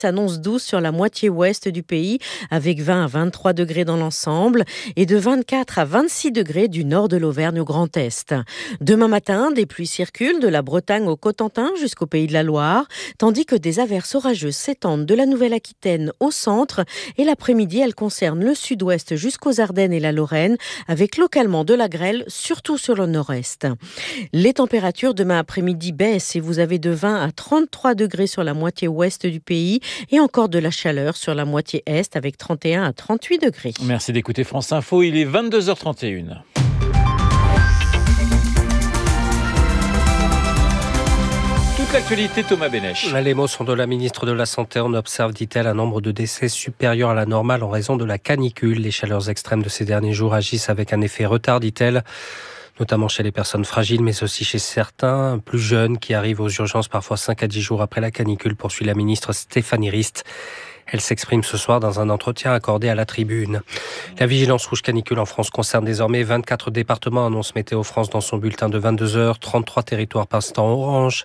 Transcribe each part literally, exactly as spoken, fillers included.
s'annonce douce sur la moitié ouest du pays, avec vingt à vingt-trois degrés dans l'ensemble et de vingt-quatre à vingt-six degrés du nord de l'Auvergne au Grand Est. Demain matin, des pluies circulent de la Bretagne au Cotentin jusqu'au Pays de la Loire, tandis que des averses orageuses s'étendent de la Nouvelle-Aquitaine au centre et l'après-midi, elles concernent le sud-ouest jusqu'aux Ardennes et la Lorraine, avec localement de la grêle, surtout sur le nord-est. Les températures demain après-midi baissent et vous avez de vingt à trente-trois degrés sur la moitié ouest du pays et encore de la chaleur sur la moitié est avec trente et un à trente-huit degrés. Merci d'écouter France Info, il est vingt-deux heures trente et une. Toute l'actualité, Thomas Bénèche. Les mots sont de la ministre de la Santé. On observe, dit-elle, un nombre de décès supérieur à la normale en raison de la canicule. Les chaleurs extrêmes de ces derniers jours agissent avec un effet retard, dit-elle, notamment chez les personnes fragiles, mais aussi chez certains plus jeunes qui arrivent aux urgences parfois cinq à dix jours après la canicule, poursuit la ministre Stéphanie Rist. Elle s'exprime ce soir dans un entretien accordé à la Tribune. La vigilance rouge canicule en France concerne désormais vingt-quatre départements, annonce Météo France dans son bulletin de vingt-deux heures, trente-trois territoires passent en orange.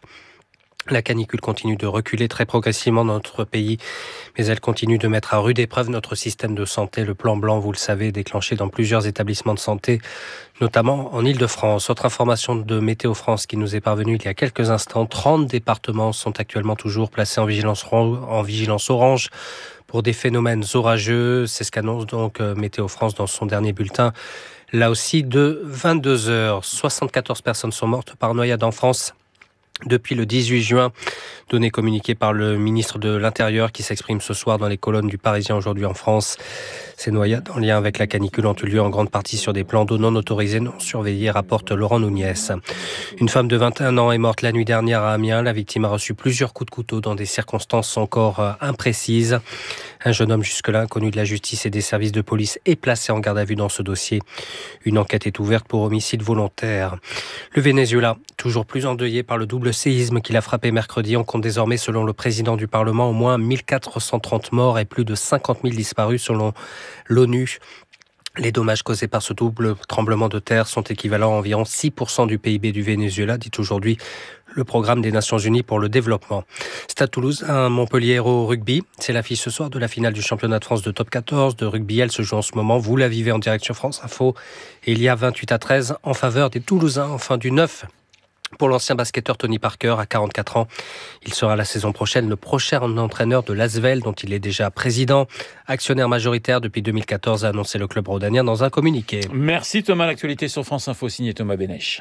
La canicule continue de reculer très progressivement dans notre pays, mais elle continue de mettre à rude épreuve notre système de santé. Le plan blanc, vous le savez, déclenché dans plusieurs établissements de santé, notamment en Île-de-France. Autre information de Météo France qui nous est parvenue il y a quelques instants, trente départements sont actuellement toujours placés en vigilance, en vigilance orange pour des phénomènes orageux. C'est ce qu'annonce donc Météo France dans son dernier bulletin. Là aussi de vingt-deux heures, soixante-quatorze personnes sont mortes par noyade en France depuis le dix-huit juin, données communiquées par le ministre de l'Intérieur qui s'exprime ce soir dans les colonnes du Parisien aujourd'hui en France. Ces noyades en lien avec la canicule ont eu lieu en grande partie sur des plans d'eau non autorisés, non surveillés, rapporte Laurent Nouniès. Une femme de vingt et un ans est morte la nuit dernière à Amiens. La victime a reçu plusieurs coups de couteau dans des circonstances encore imprécises. Un jeune homme jusque-là inconnu de la justice et des services de police est placé en garde à vue dans ce dossier. Une enquête est ouverte pour homicide volontaire. Le Venezuela, toujours plus endeuillé par le double séisme qui l'a frappé mercredi. On compte désormais, selon le président du Parlement, au moins mille quatre cent trente morts et plus de cinquante mille disparus selon l'ONU. Les dommages causés par ce double tremblement de terre sont équivalents à environ six pour cent du P I B du Venezuela, dit aujourd'hui le programme des Nations Unies pour le développement. Stade Toulouse, un Montpellier au rugby. C'est l'affiche ce soir de la finale du championnat de France de top quatorze de rugby. Elle se joue en ce moment. Vous la vivez en direct sur France Info. Et il y a vingt-huit à treize en faveur des Toulousains en fin du neuf. Pour l'ancien basketteur Tony Parker, à quarante-quatre ans, il sera la saison prochaine le prochain entraîneur de l'Asvel, dont il est déjà président. Actionnaire majoritaire depuis deux mille quatorze, a annoncé le club rhodanien dans un communiqué. Merci Thomas, l'actualité sur France Info, signé Thomas Bénèche.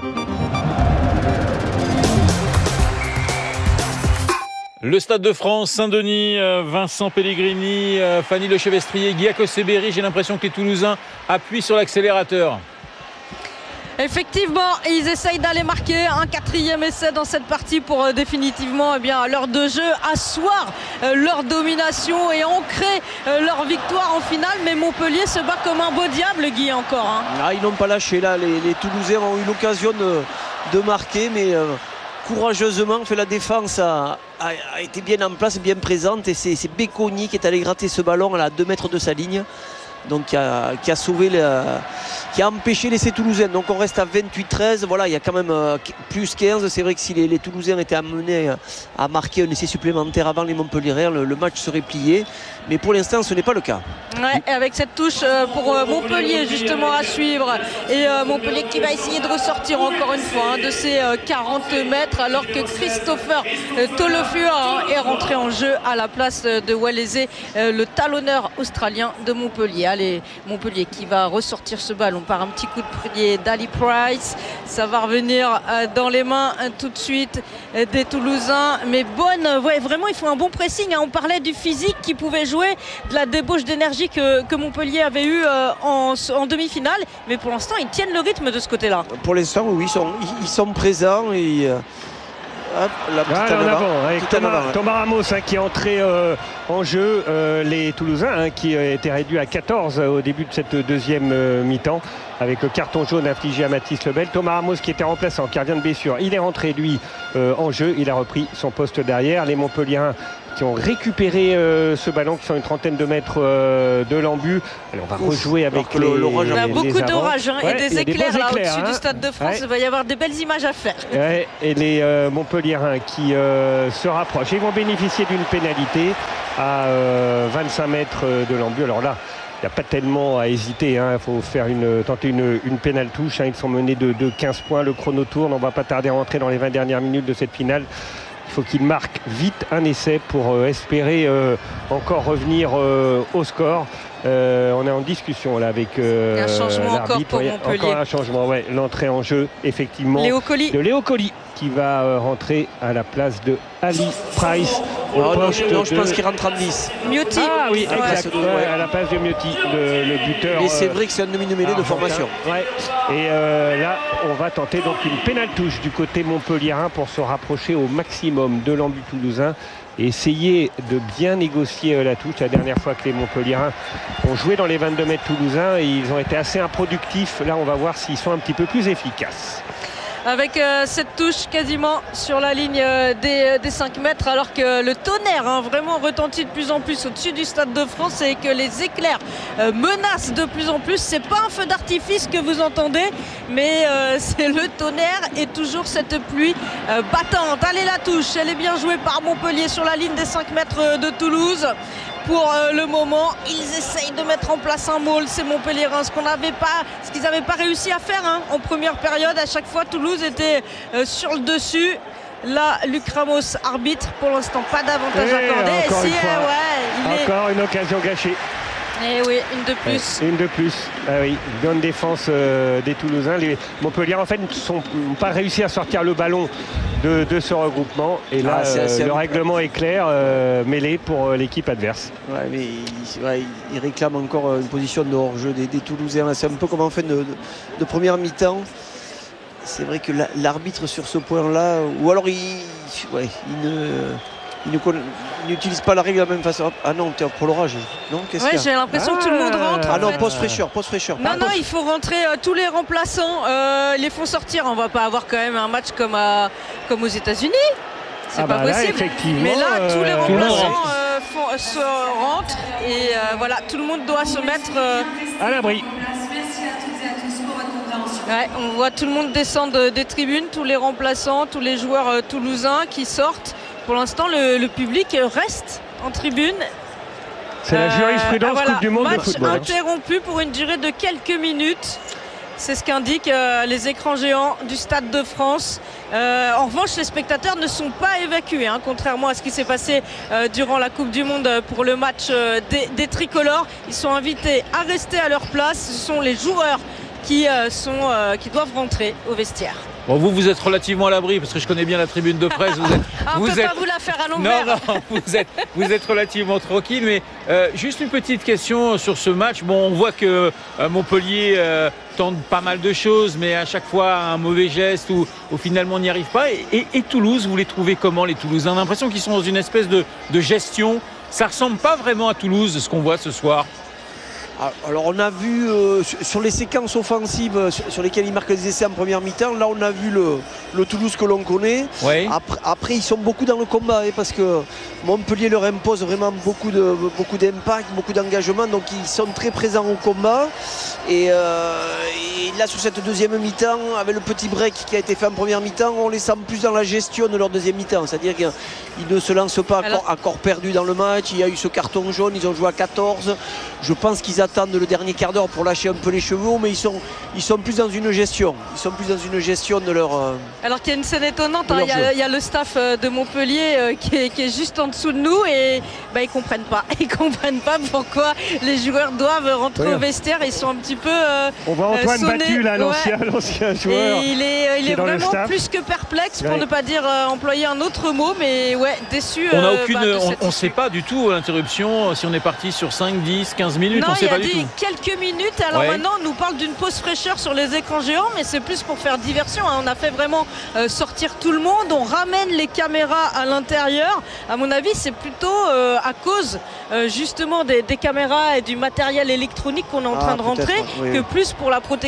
Le Stade de France, Saint-Denis, Vincent Pellegrini, Fanny Lechevestrier, Guy Akoseberi, j'ai l'impression que les Toulousains appuient sur l'accélérateur. Effectivement, ils essayent d'aller marquer un quatrième essai dans cette partie pour euh, définitivement, eh bien, à l'heure de jeu, asseoir euh, leur domination et ancrer euh, leur victoire en finale. Mais Montpellier se bat comme un beau diable, Guy, encore. Hein. Ah, ils n'ont pas lâché là. Les, les Toulousains ont eu l'occasion de, de marquer, mais euh, courageusement, fait la défense a, a, a été bien en place, bien présente. Et c'est, c'est Béconi qui est allé gratter ce ballon à deux mètres de sa ligne. Donc qui a, qui a sauvé le, qui a empêché l'essai toulousain. Donc on reste à vingt-huit treize. Voilà, il y a quand même euh, plus quinze. C'est vrai que si les, les Toulousains étaient amenés à marquer un essai supplémentaire avant les Montpelliérains, le, le match serait plié. Mais pour l'instant, ce n'est pas le cas. Ouais, et avec cette touche euh, pour euh, Montpellier justement à suivre. Et euh, Montpellier qui va essayer de ressortir encore une fois hein, de ses euh, quarante mètres, alors que Christopher euh, Tolofua hein, est rentré en jeu à la place de Walese, euh, le talonneur australien de Montpellier. Allez, Montpellier qui va ressortir ce ballon par un petit coup de pied d'Ali Price. Ça va revenir euh, dans les mains euh, tout de suite euh, des Toulousains. Mais bonne, euh, ouais, vraiment, il faut un bon pressing. Hein. On parlait du physique qui pouvait jouer, de la débauche d'énergie que, que Montpellier avait eu euh, en, en demi-finale. Mais pour l'instant, ils tiennent le rythme de ce côté-là. Pour l'instant, oui, ils sont, ils, ils sont présents et... Euh... Hop, la petite en avant, avec Thomas, avant, ouais. Thomas Ramos hein, qui est entré euh, en jeu, euh, les Toulousains hein, qui euh, étaient réduits à quatorze euh, au début de cette deuxième euh, mi-temps avec le carton jaune infligé à Mathis Lebel. Thomas Ramos qui était remplaçant, qui revient de blessure, il est rentré lui euh, en jeu, il a repris son poste derrière. Les Montpelliérains qui ont récupéré euh, ce ballon, qui sont une trentaine de mètres euh, de l'embut. Alors on va Ouf, rejouer avec les, le, les, On a les beaucoup d'orage hein, ouais, et des éclairs, des là éclairs, au-dessus hein. du Stade de France. Ouais. Il va y avoir des belles images à faire. Ouais, et les euh, Montpelliérains qui euh, se rapprochent. Ils vont bénéficier d'une pénalité à euh, vingt-cinq mètres de l'embut. Alors là, il n'y a pas tellement à hésiter. Il hein. faut faire une, tenter une, une pénale touche. Hein. Ils sont menés de, de quinze points. Le chrono tourne. On ne va pas tarder à rentrer dans les vingt dernières minutes de cette finale. Il faut qu'ils marquent vite un essai pour euh, espérer euh, encore revenir euh, au score. Euh, on est en discussion là avec euh, un changement encore pour ouais, Montpellier. Encore un changement, ouais. L'entrée en jeu effectivement Léo Colli. de Léo Colli qui va euh, rentrer à la place de Ali Price. Au non, poste non, je de... pense qu'il rentre en dix. Miotti. Ah oui, ouais. exact, ouais, ouais. À la place de Miotti, le, le buteur. Mais c'est euh, vrai que c'est un demi-mêlée de formation. Ouais. Et euh, là, on va tenter donc une pénale touche du côté montpelliérain pour se rapprocher au maximum de l'embut toulousain et essayer de bien négocier euh, la touche. La dernière fois que les Montpelliérains ont joué dans les vingt-deux mètres toulousains, et ils ont été assez improductifs. Là, on va voir s'ils sont un petit peu plus efficaces. Avec euh, cette touche quasiment sur la ligne euh, des, des cinq mètres, alors que le tonnerre hein, vraiment retentit de plus en plus au-dessus du Stade de France et que les éclairs euh, menacent de plus en plus. C'est pas un feu d'artifice que vous entendez, mais euh, c'est le tonnerre et toujours cette pluie euh, battante. Allez, la touche, elle est bien jouée par Montpellier sur la ligne des cinq mètres de Toulouse. Pour euh, le moment, ils essayent de mettre en place un maul, ces Montpelliérains, ce qu'on n'avait pas, ce qu'ils n'avaient pas réussi à faire hein, en première période. À chaque fois, Toulouse était euh, sur le dessus. Là, Luc Ramos arbitre. Pour l'instant, pas d'avantage accordé. Et encore, si, une fois, euh, ouais, il encore est... une occasion gâchée. Et oui, une de plus. Ouais, une de plus. Ah oui, bonne défense euh, des Toulousains. Les Montpellier en fait n'ont pas réussi à sortir le ballon de, de ce regroupement. Et là, ah, c'est, euh, c'est le un... règlement est clair, euh, mêlé pour euh, l'équipe adverse. Ouais, mais il, ouais, il réclame encore une position de hors-jeu des, des Toulousains. C'est un peu comme en fin de, de, de première mi-temps. C'est vrai que la, l'arbitre sur ce point-là, ou alors il, ouais, il ne... Il n'utilise pas la règle de la même façon. Ah non, t'es pour l'orage. Non, qu'est-ce ouais, qu'il y a j'ai l'impression ah, que tout le monde rentre. Ah non, fait. pause fraîcheur, pause fraîcheur. Non, non, il faut rentrer euh, tous les remplaçants. Euh, les font sortir. On va pas avoir quand même un match comme, à, comme aux États-Unis. C'est ah pas bah possible. Là, effectivement, mais là, tous les euh, remplaçants euh, font, euh, se rentrent. Et euh, voilà, tout le monde doit se mettre euh, à l'abri. Ouais, on voit tout le monde descendre des tribunes, tous les remplaçants, tous les joueurs euh, toulousains qui sortent. Pour l'instant, le, le public reste en tribune. C'est euh, la jurisprudence voilà, Coupe du Monde match de football. Match interrompu pour une durée de quelques minutes. C'est ce qu'indiquent euh, les écrans géants du Stade de France. Euh, en revanche, les spectateurs ne sont pas évacués, hein, contrairement à ce qui s'est passé euh, durant la Coupe du Monde pour le match euh, des, des tricolores. Ils sont invités à rester à leur place. Ce sont les joueurs qui, euh, sont, euh, qui doivent rentrer au vestiaire. Bon, vous, vous êtes relativement à l'abri parce que je connais bien la tribune de presse. Vous êtes, ah, on vous ne peut êtes... pas vous la faire à l'envers. Non, non, vous êtes, vous êtes relativement tranquille. Mais euh, juste une petite question sur ce match. Bon, on voit que euh, Montpellier euh, tente pas mal de choses, mais à chaque fois un mauvais geste ou, ou finalement on n'y arrive pas. Et, et, et Toulouse, vous les trouvez comment, les Toulousains? On a l'impression qu'ils sont dans une espèce de, de gestion. Ça ressemble pas vraiment à Toulouse, ce qu'on voit ce soir. Alors on a vu euh, sur les séquences offensives sur, sur lesquelles ils marquent des essais en première mi-temps, là on a vu le, le Toulouse que l'on connaît. Oui. Après, après ils sont beaucoup dans le combat hein, parce que Montpellier leur impose vraiment beaucoup, de, beaucoup d'impact, beaucoup d'engagement, donc ils sont très présents au combat. Et, euh, et là sur cette deuxième mi-temps, avec le petit break qui a été fait en première mi-temps, on les sent plus dans la gestion de leur deuxième mi-temps. C'est-à-dire qu'ils ne se lancent pas à, corps, à corps perdu dans le match. Il y a eu ce carton jaune, ils ont joué à quatorze. Je pense qu'ils attendent le dernier quart d'heure pour lâcher un peu les chevaux, mais ils sont, ils sont plus dans une gestion. Ils sont plus dans une gestion de leur. Euh, Alors qu'il y a une scène étonnante, il hein, y, y a le staff de Montpellier euh, qui, est, qui est juste en dessous de nous et bah, ils comprennent pas. Ils comprennent pas pourquoi les joueurs doivent rentrer oui. au vestiaire. Ils sont un petit peu. Euh, On voit Antoine sonnés. Battu, là, l'ancien, ouais. l'ancien joueur. Et il est, il est vraiment plus que perplexe, pour ouais. ne pas dire euh, employer un autre mot, mais ouais, déçu. On euh, aucune, bah, on ne sait pas du tout l'interruption, si on est parti sur cinq, dix, quinze minutes, non, on ne sait pas du tout. Quelques minutes, alors ouais. maintenant on nous parle d'une pause fraîcheur sur les écrans géants, mais c'est plus pour faire diversion, hein. On a fait vraiment euh, sortir tout le monde, on ramène les caméras à l'intérieur. À mon avis c'est plutôt euh, à cause euh, justement des, des caméras et du matériel électronique qu'on est en ah, train de rentrer oui, que oui. plus pour la protection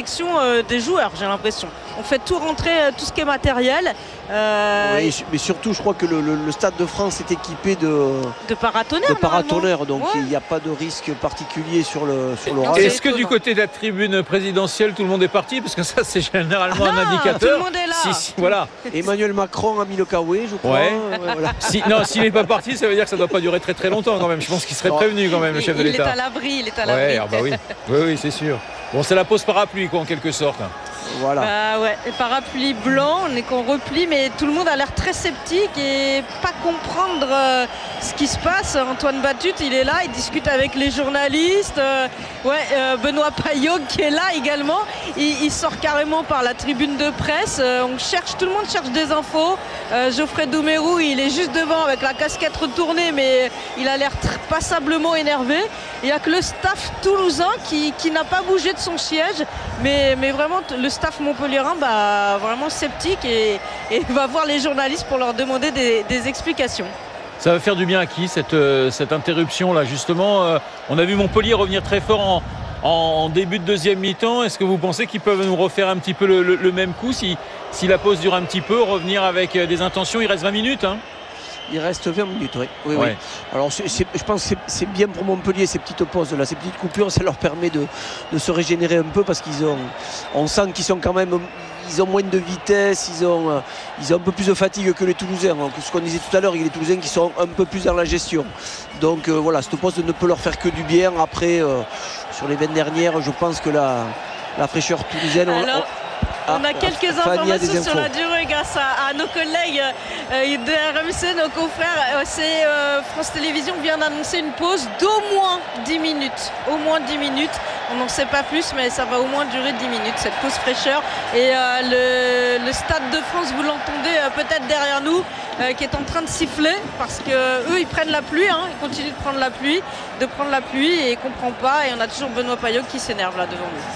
réaction euh, des joueurs, j'ai l'impression. On fait tout rentrer, euh, tout ce qui est matériel. Euh, oui, mais surtout, je crois que le, le, le Stade de France est équipé de, de paratonnerres. De paratonnerres, donc ouais. il n'y a pas de risque particulier sur le sur l'orage. Est-ce que du côté de la tribune présidentielle, tout le monde est parti? Parce que ça, c'est généralement ah, un indicateur. Tout le monde est là. Si, si, voilà. Emmanuel Macron a mis le kawaii, je crois. Ouais. Ouais, voilà. Si, non, s'il n'est pas parti, ça veut dire que ça ne doit pas durer très très longtemps quand même. Je pense qu'il serait prévenu quand même, le chef de l'État. Il est à l'abri, il est à l'abri. Ouais, ah bah oui, oui, oui, c'est sûr. Bon, c'est la pause parapluie, quoi, en quelque sorte. Voilà. Bah ouais, et parapluie blanc, on est qu'on replie, mais tout le monde a l'air très sceptique et pas comprendre euh, ce qui se passe. Antoine Batut, il est là, il discute avec les journalistes. Euh, ouais, euh, Benoît Paillot qui est là également. Il, il sort carrément par la tribune de presse. Euh, on cherche, tout le monde cherche des infos. Euh, Geoffrey Doumerou, il est juste devant avec la casquette retournée, mais il a l'air passablement énervé. Il n'y a que le staff toulousain qui, qui n'a pas bougé de son siège, mais, mais vraiment le staff montpelliérain bah, vraiment sceptique et, et va voir les journalistes pour leur demander des, des explications. Ça va faire du bien à qui cette, euh, cette interruption là justement euh, on a vu Montpellier revenir très fort en, en début de deuxième mi-temps. Est-ce que vous pensez qu'ils peuvent nous refaire un petit peu le, le, le même coup si, si la pause dure un petit peu, revenir avec des intentions? Il reste vingt minutes hein. Il reste vingt minutes, oui. oui, ouais. oui. Alors, c'est, c'est, je pense que c'est, c'est bien pour Montpellier, ces petites pauses, là, ces petites coupures, ça leur permet de, de se régénérer un peu parce qu'ils ont, on sent qu'ils sont quand même, ils ont moins de vitesse, ils ont, ils ont un peu plus de fatigue que les Toulousains. Donc, ce qu'on disait tout à l'heure, il y a les Toulousains qui sont un peu plus dans la gestion. Donc, euh, voilà, cette pause ne peut leur faire que du bien. Après, euh, sur les vingt dernières, je pense que la, la fraîcheur toulousaine... Alors... on, on, On a quelques Fanny informations a sur la durée grâce à, à nos collègues euh, de R M C, nos confrères. Euh, c'est, euh, France Télévisions vient d'annoncer une pause d'au moins dix minutes. Au moins dix minutes. On n'en sait pas plus, mais ça va au moins durer dix minutes, cette pause fraîcheur. Et euh, le, le Stade de France, vous l'entendez euh, peut-être derrière nous, euh, qui est en train de siffler parce qu'eux, ils prennent la pluie. Hein, ils continuent de prendre la pluie, de prendre la pluie et ils ne comprennent pas. Et on a toujours Benoît Paillot qui s'énerve là devant nous.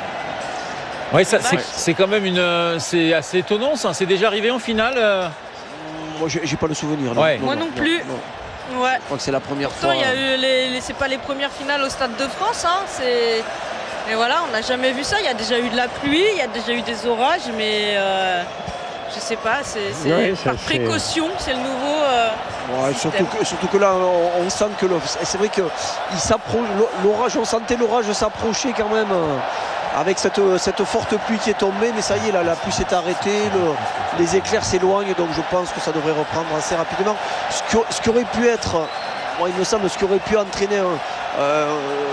Oui, ça, c'est, c'est quand même une, c'est assez étonnant ça. C'est déjà arrivé en finale euh... Moi, j'ai, j'ai pas le souvenir. Ouais. Non, Moi non, non plus. Non, non. Ouais. Je crois que c'est la première Pourtant, fois. il y a eu les, les, c'est pas les premières finales au Stade de France. Hein, c'est... Et voilà, on n'a jamais vu ça. Il y a déjà eu de la pluie, il y a déjà eu des orages, mais euh, je sais pas, c'est, c'est ouais, par ça, précaution, c'est, c'est le nouveau. Euh, ouais, surtout, que, surtout que là, on, on sent que le, c'est vrai que il s'approche, l'orage, on sentait l'orage s'approcher quand même. Euh, avec cette, cette forte pluie qui est tombée, mais ça y est, là, la pluie s'est arrêtée, le, les éclairs s'éloignent, donc je pense que ça devrait reprendre assez rapidement. Ce, que, ce qui aurait pu être, moi, il me semble, ce qui aurait pu entraîner un, euh,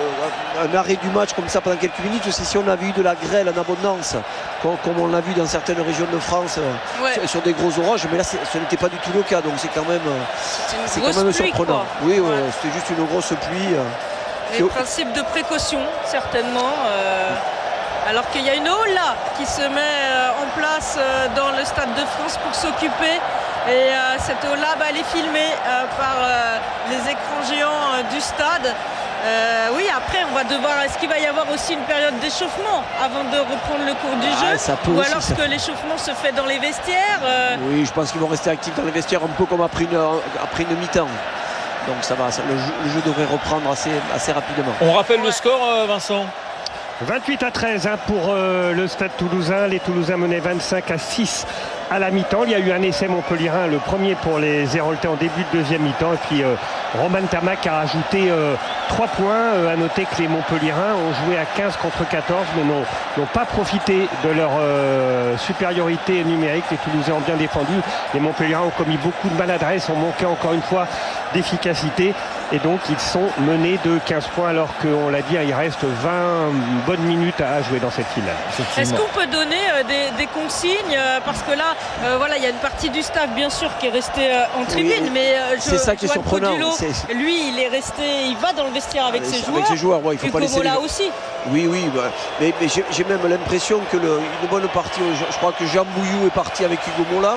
un arrêt du match comme ça pendant quelques minutes, c'est si on avait eu de la grêle en abondance, comme, comme on l'a vu dans certaines régions de France, ouais. sur, sur des gros orages, mais là, ce n'était pas du tout le cas, donc c'est quand même, c'est c'est quand même pluie, surprenant. Quoi. Oui, ouais. Ouais. C'était juste une grosse pluie. Les principes de précaution, certainement. Euh... Alors qu'il y a une eau là qui se met en place dans le Stade de France pour s'occuper. Et euh, cette eau là, bah, elle est filmée euh, par euh, les écrans géants euh, du stade. Euh, oui, après on va devoir. Est-ce qu'il va y avoir aussi une période d'échauffement avant de reprendre le cours du ah, jeu ça peut ou aussi, alors ça... que l'échauffement se fait dans les vestiaires euh... Oui, je pense qu'ils vont rester actifs dans les vestiaires un peu comme après une, après une mi-temps. Donc ça va, ça, le, jeu, le jeu devrait reprendre assez, assez rapidement. On rappelle ouais. le score, euh, Vincent vingt-huit à treize hein, pour euh, le Stade Toulousain. Les Toulousains menaient vingt-cinq à six à la mi-temps. Il y a eu un essai montpelliérain, le premier pour les Héroltais en début de deuxième mi-temps. Et puis euh, Roman Tamac a ajouté euh, trois points. Euh, à noter que les Montpelliérains ont joué à quinze contre quatorze, mais n'ont, n'ont pas profité de leur euh, supériorité numérique. Les Toulousains ont bien défendu. Les Montpelliérains ont commis beaucoup de maladresse, ont manqué encore une fois d'efficacité. Et donc ils sont menés de quinze points alors qu'on l'a dit, il reste vingt bonnes minutes à jouer dans cette finale. Est-ce qu'on peut donner euh, des, des consignes euh, parce que là, euh, voilà, il y a une partie du staff bien sûr qui est restée euh, en tribune, oui, mais euh, je, c'est ça qui est surprenant. Codulot, c'est... lui, il est resté, il va dans le vestiaire avec, avec ses joueurs. Avec ses joueurs, ouais, il faut et pas laisser. Là les... aussi. Oui, oui, bah, mais, mais j'ai, j'ai même l'impression que le, une bonne partie, je, je crois que Jean Bouillou est parti avec Hugo Mola.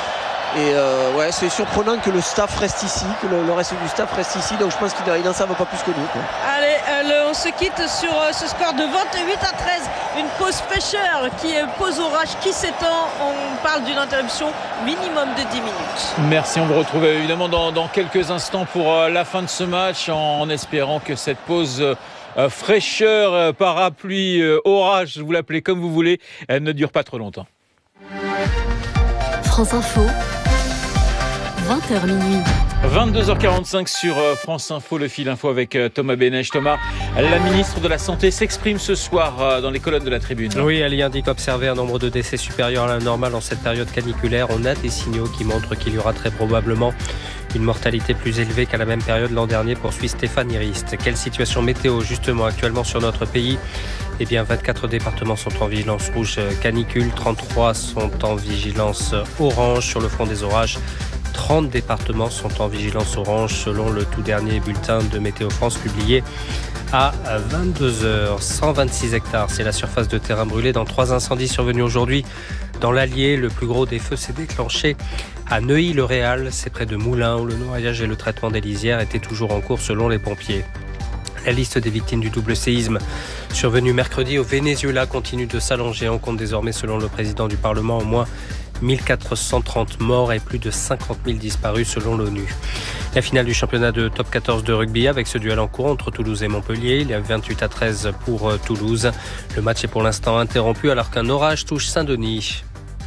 Et euh, ouais, c'est surprenant que le staff reste ici, que le, le reste du staff reste ici. Donc je pense qu'il n'en savent pas plus que nous, quoi. Allez, euh, le, on se quitte sur euh, ce score de vingt-huit à treize. Une pause fraîcheur qui est pause orage qui s'étend. On parle d'une interruption minimum de dix minutes. Merci, on vous retrouve évidemment dans, dans quelques instants pour euh, la fin de ce match en, en espérant que cette pause... Euh, euh, fraîcheur, euh, parapluie, euh, orage, vous l'appelez comme vous voulez, elle ne dure pas trop longtemps. France Info, vingt heures minuit. vingt-deux heures quarante-cinq sur France Info, le fil info avec Thomas Bénèche. Thomas, la ministre de la Santé s'exprime ce soir dans les colonnes de la Tribune. Oui, elle y indique observer un nombre de décès supérieur à la normale en cette période caniculaire. On a des signaux qui montrent qu'il y aura très probablement une mortalité plus élevée qu'à la même période l'an dernier, poursuit Stéphanie Rist. Quelle situation météo justement actuellement sur notre pays ? Eh bien, vingt-quatre départements sont en vigilance rouge canicule, trente-trois sont en vigilance orange sur le front des orages. trente départements sont en vigilance orange selon le tout dernier bulletin de Météo France publié à vingt-deux heures. cent vingt-six hectares, c'est la surface de terrain brûlée dans trois incendies survenus aujourd'hui. Dans l'Allier, le plus gros des feux s'est déclenché à Neuilly-le-Réal. C'est près de Moulins où le noyage et le traitement des lisières étaient toujours en cours selon les pompiers. La liste des victimes du double séisme survenu mercredi au Venezuela continue de s'allonger. On compte désormais, selon le président du Parlement, au moins mille quatre cent trente morts et plus de cinquante mille disparus selon l'ONU. La finale du championnat de top quatorze de rugby avec ce duel en cours entre Toulouse et Montpellier. Il y a vingt-huit à treize pour Toulouse. Le match est pour l'instant interrompu alors qu'un orage touche Saint-Denis.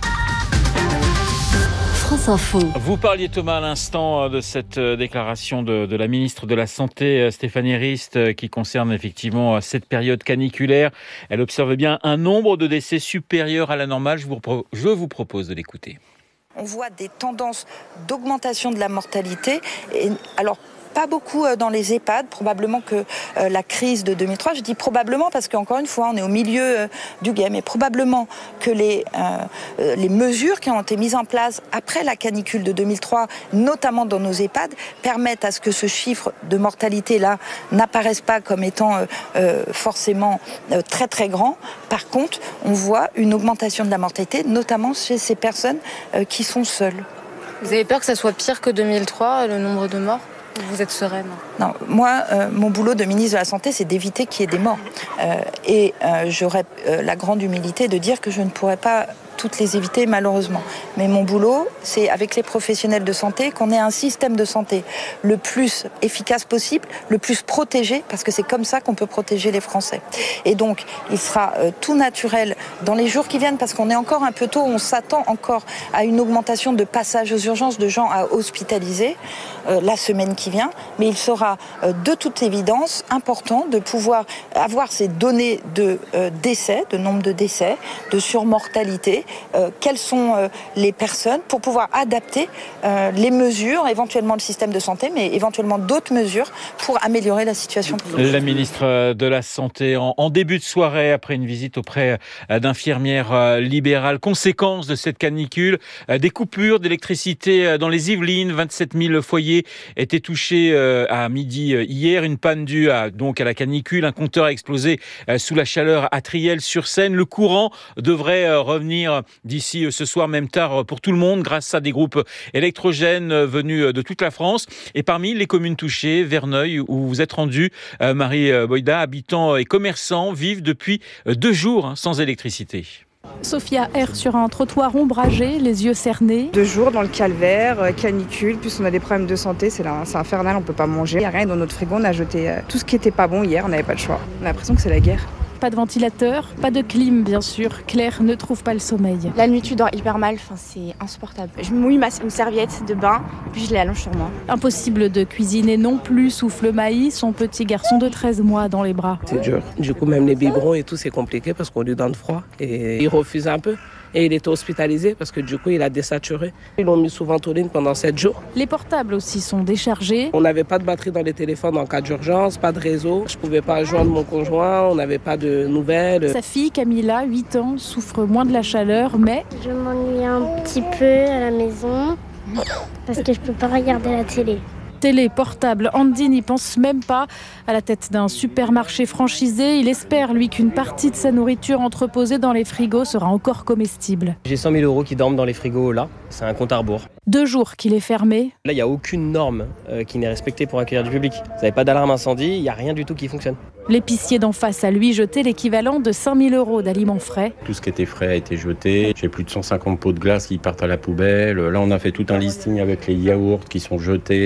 France Info. Vous parliez, Thomas, à l'instant de cette déclaration de, de la ministre de la Santé, Stéphanie Rist, qui concerne effectivement cette période caniculaire. Elle observe bien un nombre de décès supérieur à la normale. Je vous, je vous propose de l'écouter. On voit des tendances d'augmentation de la mortalité. Et alors, pas beaucoup dans les EHPAD, probablement que euh, la crise de deux mille trois, je dis probablement parce qu'encore une fois on est au milieu euh, du game, et probablement que les, euh, les mesures qui ont été mises en place après la canicule de deux mille trois, notamment dans nos EHPAD, permettent à ce que ce chiffre de mortalité-là n'apparaisse pas comme étant euh, euh, forcément euh, très très grand. Par contre, on voit une augmentation de la mortalité, notamment chez ces personnes euh, qui sont seules. Vous avez peur que ça soit pire que deux mille trois, le nombre de morts ? Vous êtes sereine? Non, moi, euh, mon boulot de ministre de la Santé, c'est d'éviter qu'il y ait des morts. Euh, et euh, j'aurais euh, la grande humilité de dire que je ne pourrais pas toutes les éviter, malheureusement. Mais mon boulot, c'est avec les professionnels de santé qu'on ait un système de santé le plus efficace possible, le plus protégé, parce que c'est comme ça qu'on peut protéger les Français. Et donc, il sera euh, tout naturel dans les jours qui viennent, parce qu'on est encore un peu tôt, on s'attend encore à une augmentation de passages aux urgences, de gens à hospitaliser euh, la semaine qui vient. Mais il sera euh, de toute évidence important de pouvoir avoir ces données de euh, décès, de nombre de décès, de surmortalité, Euh, quelles sont euh, les personnes, pour pouvoir adapter euh, les mesures, éventuellement le système de santé, mais éventuellement d'autres mesures pour améliorer la situation. La ministre de la Santé en, en début de soirée, après une visite auprès d'infirmières libérales. Conséquence de cette canicule, des coupures d'électricité dans les Yvelines. vingt-sept mille foyers étaient touchés à midi hier. Une panne due à, donc à la canicule. Un compteur a explosé sous la chaleur à Triel-sur-Seine. Le courant devrait revenir d'ici ce soir, même tard pour tout le monde, grâce à des groupes électrogènes venus de toute la France. Et parmi les communes touchées, Verneuil, où vous êtes rendu, Marie Boyda, habitants et commerçants vivent depuis deux jours sans électricité. Sophia erre sur un trottoir ombragé, les yeux cernés. Deux jours dans le calvaire, canicule, plus on a des problèmes de santé, c'est, là, c'est infernal, on peut pas manger. Il n'y a rien dans notre frigo, on a jeté tout ce qui était pas bon hier, on n'avait pas le choix. On a l'impression que c'est la guerre. Pas de ventilateur, pas de clim bien sûr. Claire ne trouve pas le sommeil. La nuit tu dors hyper mal, enfin, c'est insupportable. Je mouille ma, une serviette de bain, puis je l'allonge sur moi. Impossible de cuisiner non plus, souffle Maï, son petit garçon de treize mois dans les bras. C'est dur. Du coup même les biberons et tout c'est compliqué parce qu'on lui donne froid et il refuse un peu. Et il était hospitalisé parce que du coup, il a désaturé. Ils l'ont mis sous ventoline pendant sept jours. Les portables aussi sont déchargés. On n'avait pas de batterie dans les téléphones en cas d'urgence, pas de réseau. Je ne pouvais pas joindre mon conjoint, on n'avait pas de nouvelles. Sa fille, Camilla, huit ans, souffre moins de la chaleur, mais... Je m'ennuie un petit peu à la maison parce que je ne peux pas regarder la télé. Télé, portable, Andy n'y pense même pas. À la tête d'un supermarché franchisé, il espère, lui, qu'une partie de sa nourriture entreposée dans les frigos sera encore comestible. J'ai cent mille euros qui dorment dans les frigos là, c'est un compte à rebours. Deux jours qu'il est fermé. Là, il n'y a aucune norme euh, qui n'est respectée pour accueillir du public. Vous n'avez pas d'alarme incendie, il n'y a rien du tout qui fonctionne. L'épicier d'en face a lui jeté l'équivalent de cinq mille euros d'aliments frais. Tout ce qui était frais a été jeté. J'ai plus de cent cinquante pots de glace qui partent à la poubelle. Là, on a fait tout un listing avec les yaourts qui sont jetés, le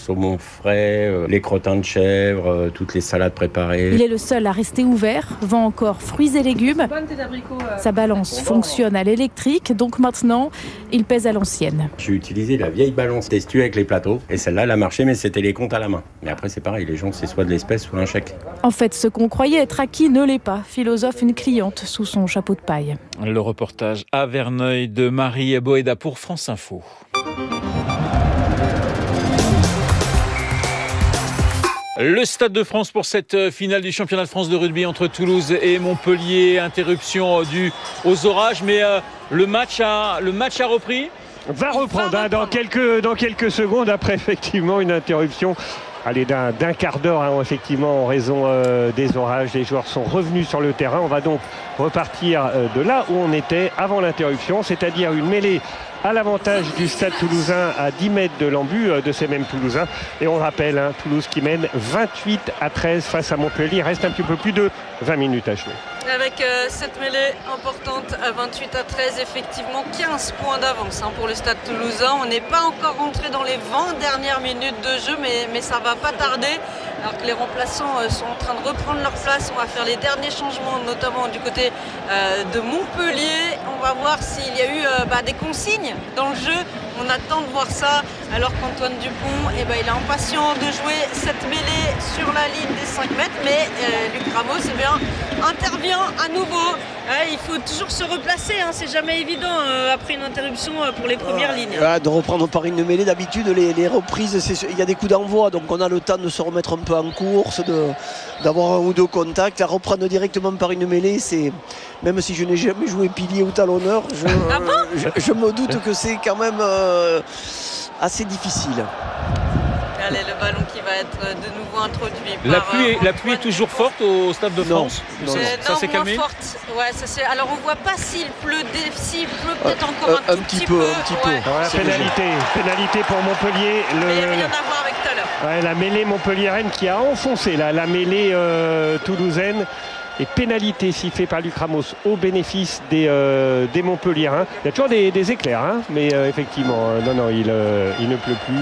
saumon frais, euh, les crottins de chèvre, euh, toutes les salades préparées. Il est le seul à rester ouvert, vend encore fruits et légumes. Sa balance fonctionne à l'électrique, donc maintenant, il pèse à l'ancienne. J'ai utilisé la vieille balance testue avec les plateaux, et celle-là, elle a marché, mais c'était les comptes à la main. Mais après, c'est pareil, les gens, c'est soit de l'espèce, soit un chèque. En fait, ce qu'on croyait être acquis ne l'est pas, philosophe une cliente sous son chapeau de paille. Le reportage à Verneuil de Marie Boéda pour France Info. Le Stade de France pour cette finale du championnat de France de rugby entre Toulouse et Montpellier. Interruption due aux orages, mais euh, le, match a, le match a repris. Va reprendre, va reprendre. Hein, dans, quelques, dans quelques secondes après effectivement une interruption. Allez, d'un, d'un quart d'heure, hein, effectivement, en raison euh, des orages. Les joueurs sont revenus sur le terrain. On va donc repartir euh, de là où on était avant l'interruption, c'est-à-dire une mêlée à l'avantage du Stade Toulousain à dix mètres de l'embut euh, de ces mêmes Toulousains. Et on rappelle, hein, Toulouse qui mène vingt-huit à treize face à Montpellier. Il reste un petit peu plus de vingt minutes à jouer. Avec euh, cette mêlée importante à vingt-huit à treize, effectivement quinze points d'avance hein, pour le Stade Toulousain. On n'est pas encore rentré dans les vingt dernières minutes de jeu, mais, mais ça va pas tarder. Alors que les remplaçants euh, sont en train de reprendre leur place. On va faire les derniers changements, notamment du côté euh, de Montpellier. On va voir s'il y a eu euh, bah, des consignes dans le jeu. On attend de voir ça, alors qu'Antoine Dupont, eh ben, il est impatient de jouer cette mêlée sur la ligne des cinq mètres, mais euh, Luc Ramos eh bien, intervient à nouveau. Ouais, il faut toujours se replacer, hein, c'est jamais évident euh, après une interruption euh, pour les premières euh, lignes. Ouais, de reprendre par une mêlée, d'habitude les, les reprises, c'est, il y a des coups d'envoi, donc on a le temps de se remettre un peu en course, de, d'avoir un ou deux contacts. À reprendre directement par une mêlée, c'est, même si je n'ai jamais joué pilier ou talonneur, je, ah bon je, je me doute que c'est quand même euh, assez difficile. Allez, le ballon qui va être de nouveau introduit la par... Pluie est, euh, la pluie est toujours forte au Stade de France. Non, ça, non, ça non, s'est calmé. Forte. Ouais, ça c'est... Alors on voit pas s'il pleut, dé... s'il pleut peut-être euh, encore un, un tout petit petit peu. peu. Un petit peu. Ouais. Voilà, pénalité, pénalité pour Montpellier. Le... Mais il n'y avait rien à voir avec tout à l'heure. Ouais, la mêlée montpelliéraine qui a enfoncé là, la mêlée euh, toulousaine. Et pénalité sifflée par Luc Ramos au bénéfice des, euh, des Montpelliérains. Il y a toujours des, des éclairs, hein, mais euh, effectivement, euh, non, non, il, euh, il ne pleut plus.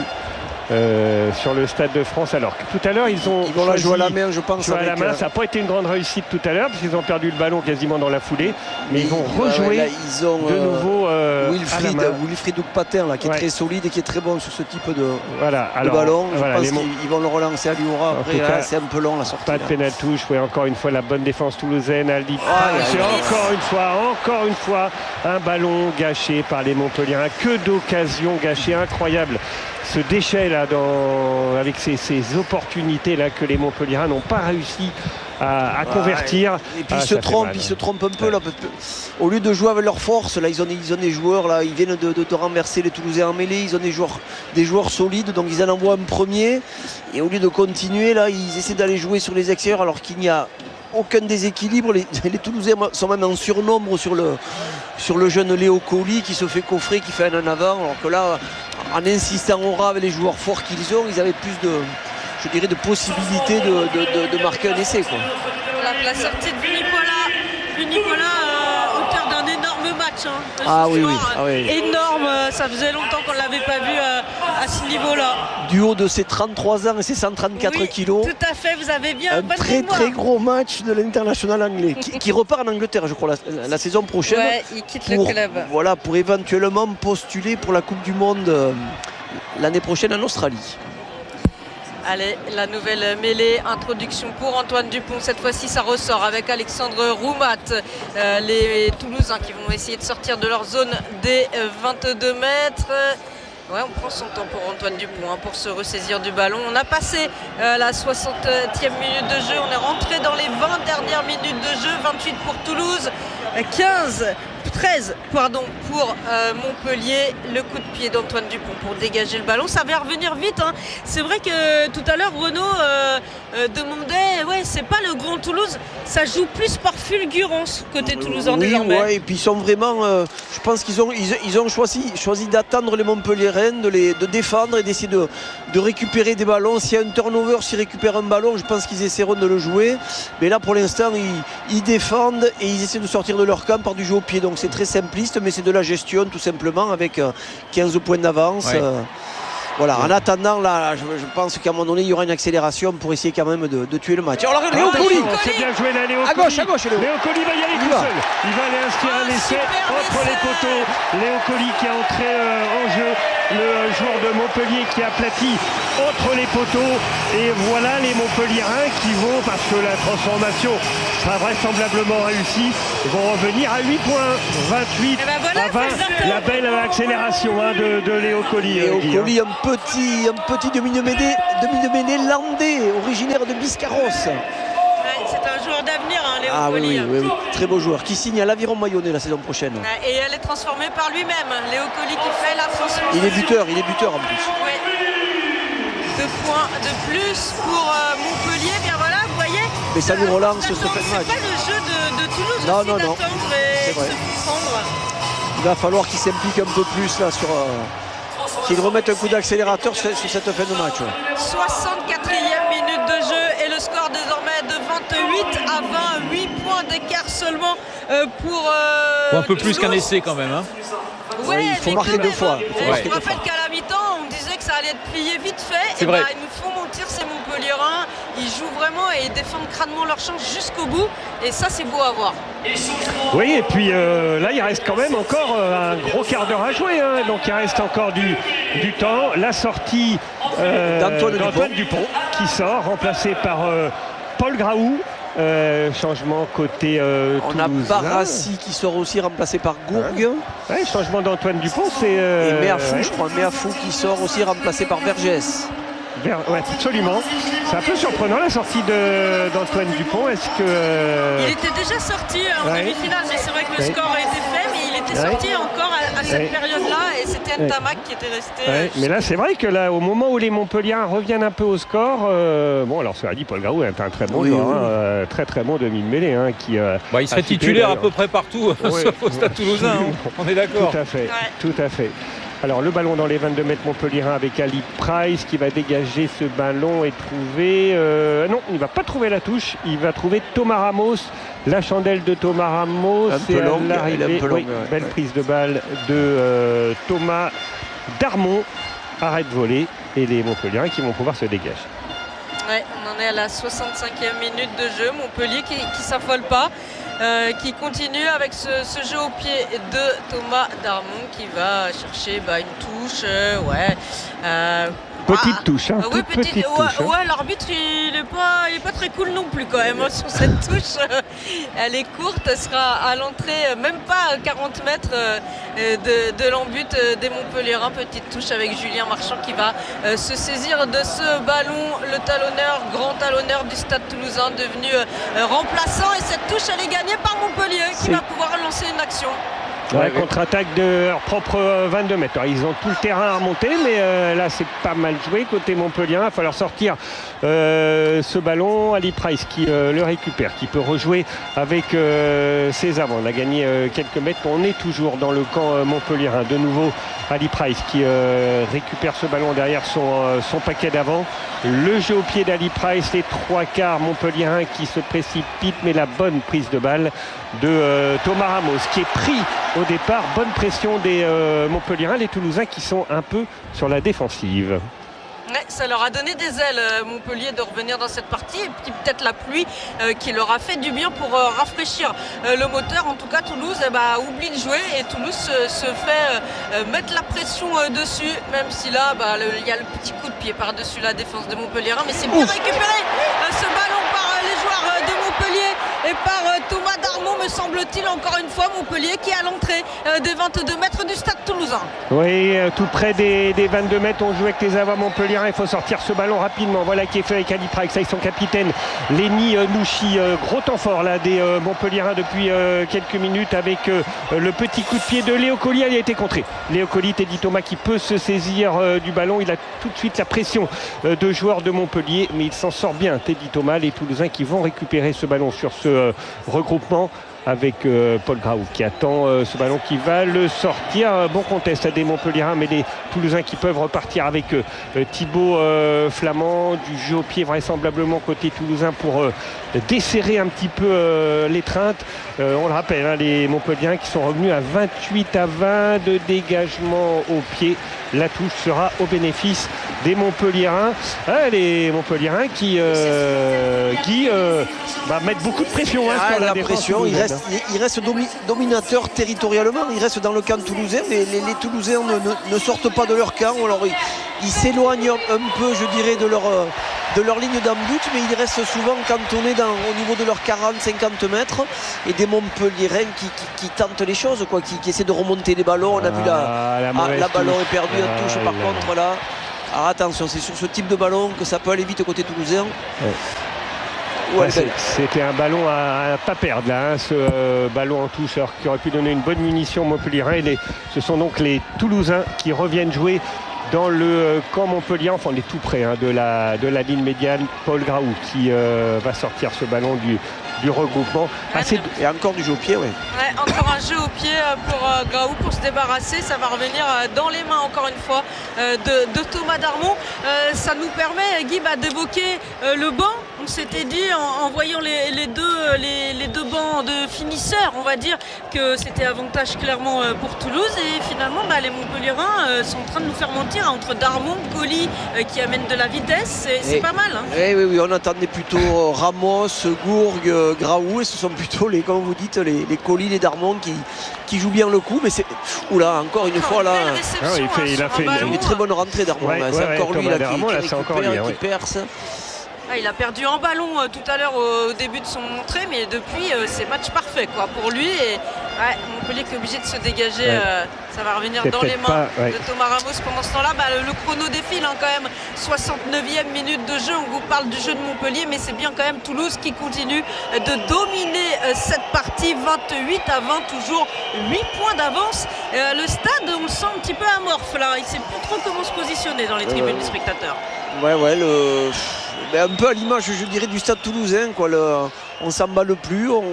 Euh, sur le Stade de France, alors que tout à l'heure ils ont ils vont la jouer à la main, je pense. Jouer à la main, euh... ça n'a pas été une grande réussite tout à l'heure parce qu'ils ont perdu le ballon quasiment dans la foulée, mais ils vont rejouer ouais, là, ils ont, de nouveau euh, Wilfried, à la main. Wilfried Patin là, qui ouais. est très solide et qui est très bon sur ce type de, voilà, alors, de ballon. Je voilà, pense qu'ils mon... vont le relancer à Liora. Après, là, c'est un peu long la sortie. Pas de pénal-touche, ouais, encore une fois la bonne défense toulousaine. Aldi. Ah, c'est encore une fois, encore une fois, un ballon gâché par les Montpelliérains. Que d'occasions gâchées, incroyable. Ce déchet là, dans, avec ces, ces opportunités là que les Montpelliérains n'ont pas réussi à, à ouais, convertir. Et puis ah, ils se trompent, ils se trompent un peu ouais. là. Au lieu de jouer avec leur force, là ils ont, ils ont des joueurs là, ils viennent de, de, de renverser les Toulousains en mêlée, ils ont des joueurs, des joueurs solides, donc ils en envoient un premier. Et au lieu de continuer là, ils essaient d'aller jouer sur les extérieurs alors qu'il n'y a aucun déséquilibre. Les, les Toulousains sont même en surnombre sur le, sur le jeune Léo Colli qui se fait coffrer, qui fait un en avant, alors que là, en insistant au ras avec les joueurs forts qu'ils ont, ils avaient plus de, je dirais, de possibilités de, de, de, de marquer un essai, quoi. La, la sortie de Nicolas, Nicolas euh, auteur d'un énorme match. Hein, ah, oui, oui. ah oui, énorme, ça faisait longtemps qu'on ne l'avait pas vu euh, à ce niveau-là. Du haut de ses trente-trois ans et ses cent trente-quatre oui, kilos. Tout à fait, vous avez bien un bonne très mémoire. Très gros match de l'international anglais qui, qui repart en Angleterre, je crois, la, la saison prochaine. Ouais, il quitte pour, le club. Voilà, pour éventuellement postuler pour la Coupe du Monde euh, l'année prochaine en Australie. Allez, la nouvelle mêlée, introduction pour Antoine Dupont. Cette fois-ci, ça ressort avec Alexandre Roumat. Euh, les Toulousains qui vont essayer de sortir de leur zone des vingt-deux mètres. Ouais, on prend son temps pour Antoine Dupont hein, pour se ressaisir du ballon. On a passé euh, la soixantième minute de jeu. On est rentré dans les vingt dernières minutes de jeu. vingt-huit pour Toulouse, quinze, treize pardon, pour euh, Montpellier. Le coup de pied d'Antoine Dupont pour dégager le ballon. Ça va revenir vite. Hein. C'est vrai que tout à l'heure, Renaud euh, euh, demandait, ouais, c'est pas le Grand Toulouse. Ça joue plus par fulgurance côté toulousain oui, désormais. Ouais, et puis ils sont vraiment, euh, je pense qu'ils ont, ils, ils ont choisi, choisi d'attendre les Montpelliérains, de les de défendre et d'essayer de, de récupérer des ballons. S'il y a un turnover, s'ils récupèrent un ballon, je pense qu'ils essaieront de le jouer. Mais là, pour l'instant, ils, ils défendent et ils essaient de sortir de leur camp par du jeu au pied. Donc c'est très simpliste, mais c'est de la gestion tout simplement avec quinze points d'avance. Ouais. Euh, Voilà, en attendant, là, je, je pense qu'à un moment donné, il y aura une accélération pour essayer quand même de, de tuer le match. Alors, Léo Colli, c'est bien joué là, Léo à gauche, à gauche, Léo. Léo Colli va y aller tout seul. Il va aller inscrire un essai entre les poteaux. Léo Colli qui a entré euh, en jeu. Le joueur de Montpellier qui aplatit entre les poteaux. Et voilà les Montpelliérains qui vont, parce que la transformation sera vraisemblablement réussie, vont revenir à huit points. vingt-huit ben voilà, à vingt. La belle accélération hein, de, de Léo Colli. Léo euh, Colli, un petit, un petit demi-de-mêlée demi-de-mêlée originaire de Biscarrosse. C'est un joueur d'avenir, hein, Léo ah, Colli. Oui, oui, oui, très beau joueur qui signe à l'Aviron Mayonnais la saison prochaine. Et elle est transformée par lui-même, Léo Colli qui fait la transformation. Il est buteur, il est buteur en plus. Oui. Deux points de plus pour euh, Montpellier. Bien voilà, vous voyez. Mais ça nous relance ce fait de match. C'est pas le jeu de, de Toulouse non, aussi non, non. d'attendre et vrai. se prendre. Il va falloir qu'il s'implique un peu plus là sur. Euh, qu'il remette un coup d'accélérateur sur, sur cette fin de match. Ouais. soixante-quatrième minute de jeu et le score désormais de vingt-huit à vingt, huit points d'écart seulement euh, pour. Euh, Ou un peu plus Toulouse. qu'un essai quand même. Hein. Ouais, ouais, il faut marquer deux fois. Il faut ouais. marquer Je me rappelle qu'à la mi-temps, on disait que ça allait être plié vite fait. C'est et vrai. bah, ils nous font mentir ces Montpelliérains. Ils jouent vraiment et ils défendent crânement leur chance jusqu'au bout. Et ça, c'est beau à voir. Oui, et puis euh, là, il reste quand même encore euh, un gros quart d'heure à jouer. Hein, donc il reste encore du, du temps. La sortie euh, d'Antoine Dupont. Dupont qui sort, remplacé par euh, Paul Graou. Euh, changement côté euh, on Toulousain. a Barassi qui sort aussi remplacé par Gourgue. Ouais, ouais, changement d'Antoine Dupont, c'est. Euh, et Méafou, ouais. je crois, Méafou qui sort aussi remplacé par Vergès. Ver... Ouais, absolument. C'est un peu surprenant la sortie de... d'Antoine Dupont. Est-ce que. Euh... Il était déjà sorti en ouais. demi-finale, mais c'est vrai que le ouais. score a été fait, mais il était ouais. sorti encore à, à cette ouais. période-là, et c'était Ntamak ouais. qui était resté. Ouais. Mais là, c'est vrai que là, au moment où les Montpelliérains reviennent un peu au score, euh... bon, alors cela dit, Paul Garou est un très bon oui, joueur, oui. Hein, euh, très très bon demi-mêlée, hein, qui. Euh, bah, il serait titulaire à peu près partout, ouais. sauf au Stade Toulousain. Hein. On est d'accord. Tout à fait. Ouais. Tout à fait. Alors le ballon dans les vingt-deux mètres Montpelliérain avec Ali Price qui va dégager ce ballon et trouver... Euh, non, il ne va pas trouver la touche, il va trouver Thomas Ramos. La chandelle de Thomas Ramos. C'est à l'arrivée. Oui, ouais. Belle prise de balle de euh, Thomas Darmon. Arrête voler et les Montpelliérains qui vont pouvoir se dégager. Ouais, on en est à la soixante-cinquième minute de jeu. Montpellier qui ne s'affole pas. Euh, qui continue avec ce, ce jeu au pied de Thomas Darmon qui va chercher bah, une touche, euh, ouais. Euh, petite ah, touche, hein. Oui, petite, petite ouais, touche. Hein. Ouais, l'arbitre il n'est pas, il est pas très cool non plus quand même hein, sur cette touche. Elle est courte, elle sera à l'entrée, même pas à quarante mètres euh, de, de l'embut des Montpelliérains. Petite touche avec Julien Marchand qui va euh, se saisir de ce ballon. Le talonneur, grand talonneur du Stade Toulousain devenu euh, remplaçant. Et cette touche elle est gagnée par Montpellier qui va pouvoir lancer une action. Ouais, contre-attaque de leur propre vingt-deux mètres. Alors, ils ont tout le terrain à remonter, mais euh, là, c'est pas mal joué côté Montpellier. Il va falloir sortir euh, ce ballon. Ali Price qui euh, le récupère, qui peut rejouer avec euh, ses avants. On a gagné euh, quelques mètres. On est toujours dans le camp euh, montpelliérain. De nouveau, Ali Price qui euh, récupère ce ballon derrière son, euh, son paquet d'avant. Le jeu au pied d'Ali Price, les trois quarts montpelliérains qui se précipitent, mais la bonne prise de balle de euh, Thomas Ramos qui est pris au départ. Bonne pression des euh, Montpelliérains, les Toulousains qui sont un peu sur la défensive. Ouais, ça leur a donné des ailes, euh, Montpellier, de revenir dans cette partie. Et puis peut-être la pluie euh, qui leur a fait du bien pour euh, rafraîchir euh, le moteur. En tout cas, Toulouse eh ben, oublie de jouer et Toulouse se, se fait euh, mettre la pression euh, dessus. Même si là, bah, il y a le petit coup de pied par-dessus la défense de Montpellier. Mais c'est bien Ouf. récupéré euh, ce ballon par euh, les joueurs euh, de Montpellier et par euh, Thomas Darmon, me semble-t-il, encore une fois. Montpellier qui est à l'entrée euh, des vingt-deux mètres du Stade Toulousain. Oui, euh, tout près des, des vingt-deux mètres. On joue avec les avants Montpellier. Il faut sortir ce ballon rapidement. Voilà qui est fait avec Ali Price, avec son capitaine Lenny euh, Nouchi. Euh, gros temps fort là des euh, Montpelliérains depuis euh, quelques minutes avec euh, le petit coup de pied de Léo Colli. Il a été contré. Léo Colli, Teddy Thomas qui peut se saisir euh, du ballon. Il a tout de suite la pression euh, de joueurs de Montpellier, mais il s'en sort bien. Teddy Thomas, les Toulousains qui vont récupérer ce ballon sur ce euh, regroupement. avec euh, Paul Graou qui attend euh, ce ballon qui va le sortir. Bon contest à des Montpelliérains, mais les Toulousains qui peuvent repartir avec euh, Thibaut euh, Flamand, du jeu au pied vraisemblablement côté toulousain pour euh, desserrer un petit peu euh, l'étreinte. Euh, on le rappelle, hein, les Montpelliérains qui sont revenus à vingt-huit à vingt de dégagement au pied. La touche sera au bénéfice des Montpelliérains. Ah, les Montpelliérains qui, euh, qui euh, bah, mettent beaucoup de pression. Hein, ah, sur la, la pression, il reste, il reste domi, dominateur territorialement, il reste dans le camp toulousain, mais les, les Toulousains ne, ne, ne sortent pas de leur camp. Alors ils, ils s'éloignent un peu, je dirais, de leur, de leur ligne d'en-but, mais ils restent souvent cantonnés dans, au niveau de leurs quarante à cinquante mètres. Et des Montpelliérains qui, qui, qui tentent les choses, quoi, qui, qui essaient de remonter les ballons. On a ah, vu la, la, ah, la ballon est perdu, ah, la touche par là. Contre là. Alors attention, c'est sur ce type de ballon que ça peut aller vite côté toulousain. Ouais. Ouais, c'est, c'était un ballon à, à pas perdre là, hein, ce euh, ballon en touche alors, qui aurait pu donner une bonne munition au Montpelliérain. Les, ce sont donc les Toulousains qui reviennent jouer dans le euh, camp Montpellier, enfin on est tout près hein, de, la, de la ligne médiane. Paul Graou qui euh, va sortir ce ballon du, du regroupement. Ah, c'est... Et encore du jeu au pied, oui. Ouais, encore un jeu au pied pour euh, Graou pour se débarrasser. Ça va revenir euh, dans les mains, encore une fois, euh, de, de Thomas Darmon. Euh, ça nous permet, Guy, bah, d'évoquer euh, le banc. On s'était dit, en, en voyant les, les, deux, les, les deux bancs de finisseurs, on va dire, que c'était avantage clairement euh, pour Toulouse. Et finalement, bah, les Montpelliérains euh, sont en train de nous faire mentir entre Darmon, Colli, euh, qui amène de la vitesse. C'est, c'est pas mal. Hein. Et oui, oui, on attendait plutôt Ramos, Gourgue, Graou, et ce sont plutôt les, comme vous dites, les, les Colli, les Darmon qui, qui jouent bien le coup. Mais c'est. Oula, encore une oh, fois là. Ah, il, fait, il a fait une, une très bonne rentrée Darmon. Ouais, c'est ouais, encore ouais, lui là, Darmon, qui, là, qui c'est récupère, encore lui, qui ouais. perce. Ah, il a perdu en ballon euh, tout à l'heure au, au début de son entrée, mais depuis euh, c'est match parfait quoi, pour lui. Et ouais, Montpellier qui est obligé de se dégager, ouais. euh, ça va revenir c'est dans les mains pas, ouais. de Thomas Ramos. Pendant ce temps-là, bah, le, le chrono défile hein, quand même. soixante-neuvième minute de jeu, on vous parle du jeu de Montpellier, mais c'est bien quand même Toulouse qui continue de dominer euh, cette partie. vingt-huit à vingt, toujours huit points d'avance. Euh, le stade, on le sent un petit peu amorphe là, il ne sait plus trop comment se positionner dans les tribunes euh... des spectateurs. Ouais, ouais, le... un peu à l'image, je dirais, du stade toulousain, quoi. Le... On s'emballe plus. On...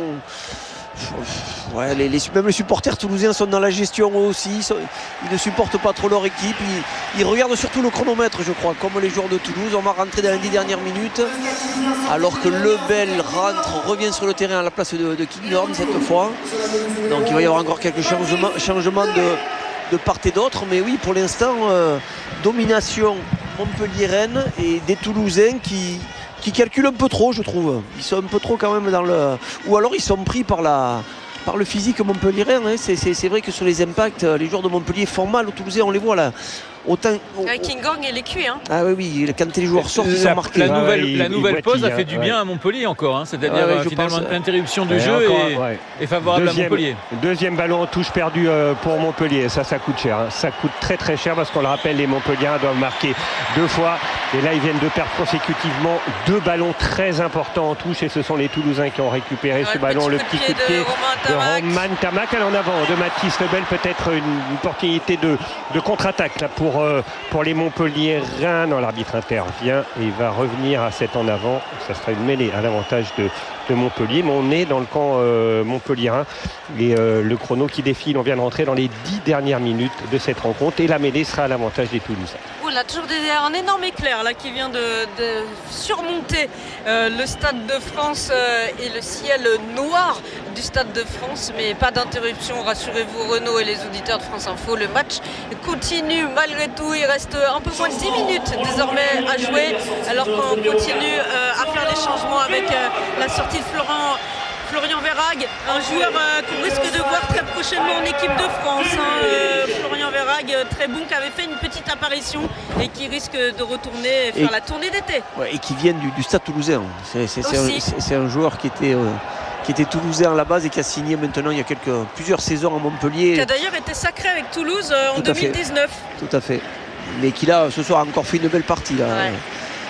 Ouais, les, les, même les supporters toulousains sont dans la gestion aussi. Ils, sont... ils ne supportent pas trop leur équipe. Ils... ils regardent surtout le chronomètre, je crois, comme les joueurs de Toulouse. On va rentrer dans les dix dernières minutes. Alors que Lebel rentre, revient sur le terrain à la place de, de Kinghorn cette fois. Donc il va y avoir encore quelques changements, changements de, de part et d'autre. Mais oui, pour l'instant, euh, domination Montpellier-Rennes et des Toulousains qui, qui calculent un peu trop, je trouve. Ils sont un peu trop quand même dans le... Ou alors ils sont pris par, la, par le physique Montpellier-Rennes. Hein. C'est, c'est, c'est vrai que sur les impacts, les joueurs de Montpellier font mal aux Toulousains, on les voit là. Autant, oh, Avec Kinghorn et les cuits. Hein. Ah oui, oui, quand les joueurs sortent, ils sont marqués. La nouvelle, ouais, la nouvelle il, pause il, a fait du ouais. bien à Montpellier encore. Hein. C'est-à-dire ouais, ouais, finalement pense, l'interruption du ouais, jeu encore, est, ouais. est favorable deuxième, à Montpellier. Deuxième ballon en touche perdu euh, pour Montpellier. Ça, ça coûte cher. Hein. Ça coûte très très cher parce qu'on le rappelle, les Montpelliérains doivent marquer deux fois. Et là, ils viennent de perdre consécutivement deux ballons très importants en touche. Et ce sont les Toulousains qui ont récupéré ouais, ce ballon. Le petit coup de pied de Roman Tamac. Elle en avant de Mathis Lebel. Peut-être une, une opportunité de, de contre-attaque là, pour, euh, pour les Montpelliérains. Non, l'arbitre intervient et il va revenir à cet en avant. Ça sera une mêlée à l'avantage de, de Montpellier. Mais on est dans le camp euh, montpelliérain. Et euh, le chrono qui défile, on vient de rentrer dans les dix dernières minutes de cette rencontre. Et la mêlée sera à l'avantage des Toulousains. Oh, là, toujours des, un énorme éclair là, qui vient de, de surmonter euh, le Stade de France euh, et le ciel noir du Stade de France. Mais pas d'interruption, rassurez-vous Renaud et les auditeurs de France Info. Le match continue malgré tout. Il reste un peu moins de dix minutes désormais à jouer. Alors qu'on continue euh, à faire les changements avec euh, la sortie de Florent. Florian Verhaeghe, un joueur euh, qu'on risque de voir très prochainement en équipe de France. Hein. Euh, Florian Verhaeghe, très bon, qui avait fait une petite apparition et qui risque de retourner et faire et, la tournée d'été. Ouais, et qui vient du, du Stade Toulousain. C'est, c'est, c'est, un, c'est, c'est un joueur qui était, euh, qui était toulousain à la base et qui a signé maintenant il y a quelques, plusieurs saisons à Montpellier. Qui a d'ailleurs été sacré avec Toulouse euh, en deux mille dix-neuf. Tout à fait. Mais qui là, ce soir, a encore fait une belle partie. Là. Ouais.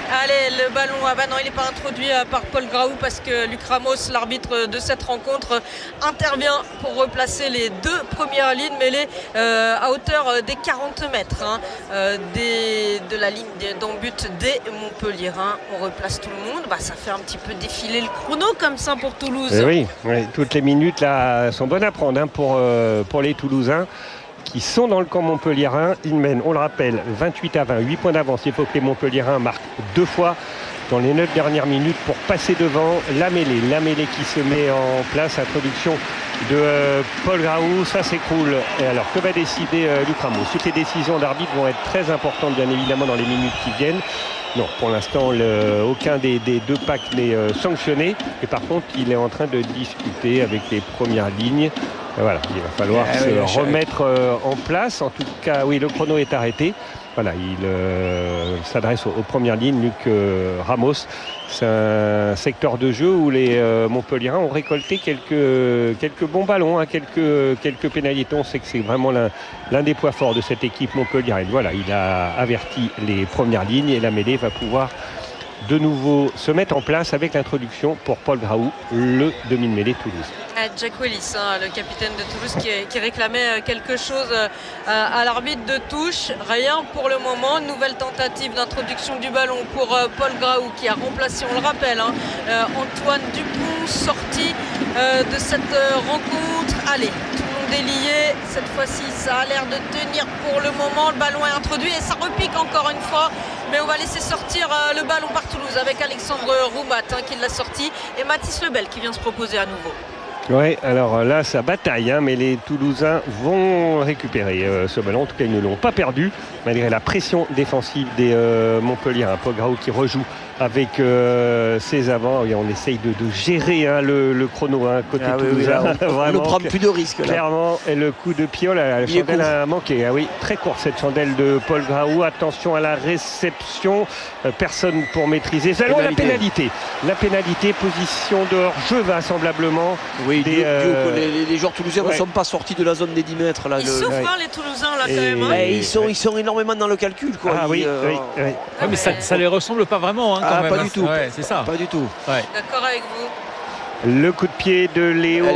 Allez, le ballon, ah bah non, il n'est pas introduit par Paul Graou parce que Luc Ramos, l'arbitre de cette rencontre, intervient pour replacer les deux premières lignes mêlées euh, à hauteur des quarante mètres hein, euh, des, de la ligne d'en-but des Montpelliérains. On replace tout le monde, bah, ça fait un petit peu défiler le chrono comme ça pour Toulouse. Et oui, oui, toutes les minutes là sont bonnes à prendre hein, pour, euh, pour les Toulousains qui sont dans le camp montpelliérain. Ils mènent, on le rappelle, vingt-huit à vingt, huit points d'avance. Il faut que les Montpelliérains marquent deux fois dans les neuf dernières minutes pour passer devant la mêlée. La mêlée qui se met en place, introduction de euh, Paul Graou, ça s'écroule. Et alors, que va décider euh, Luc Ramos? Toutes les décisions d'arbitre vont être très importantes, bien évidemment, dans les minutes qui viennent. Non, pour l'instant, le, aucun des, des deux packs n'est euh, sanctionné. Et par contre, il est en train de discuter avec les premières lignes. Et voilà, il va falloir ah, se oui, remettre euh, en place. En tout cas, oui, le chrono est arrêté. Voilà, il euh, s'adresse aux, aux premières lignes, Luc euh, Ramos. C'est un secteur de jeu où les euh, Montpelliérains ont récolté quelques, quelques bons ballons, hein, quelques, quelques pénalités. On sait que c'est vraiment l'un, l'un des points forts de cette équipe montpelliéraine. Voilà, il a averti les premières lignes et la mêlée va pouvoir de nouveau se mettre en place avec l'introduction pour Paul Graou, le demi-mêlée Toulouse. Jack Willis, hein, le capitaine de Toulouse qui, qui réclamait quelque chose à l'arbitre de touche. Rien pour le moment. Nouvelle tentative d'introduction du ballon pour Paul Graou qui a remplacé, on le rappelle, hein, Antoine Dupont, sorti de cette rencontre. Allez, tout le monde est lié. Cette fois-ci, ça a l'air de tenir pour le moment. Le ballon est introduit et ça repique encore une fois. Mais on va laisser sortir le ballon par Toulouse avec Alexandre Roumat hein, qui l'a sorti et Mathis Lebel qui vient se proposer à nouveau. Oui, alors là, ça bataille, hein, mais les Toulousains vont récupérer euh, ce ballon. En tout cas, ils ne l'ont pas perdu, malgré la pression défensive des euh, Montpelliérains. Paul Graou qui rejoue avec euh, ses avants. Et on essaye de, de gérer hein, le, le chrono hein, côté ah, toulousain. Oui, oui, on ne prend plus de risques. Clairement, et le coup de pied, la, la chandelle a manqué. Ah oui, très court cette chandelle de Paul Graou. Attention à la réception. Euh, personne pour maîtriser. Allons la pénalité. La pénalité, position de hors-jeu vraisemblablement. Oui, des, euh... les, les joueurs toulousains ne ouais. sont pas sortis de la zone des dix mètres. Là, ils le... souffrent ouais. hein, les Toulousains là et... quand même. Hein. Et ils, sont, ils sont énormément dans le calcul. Quoi. Ah ils, oui, euh... oui, oui. Ouais, mais ça, ça les ressemble pas vraiment. Hein, quand ah, même, pas hein. du tout. Ouais, c'est ça. Pas du tout. Ouais. D'accord avec vous. Le coup de pied de Léo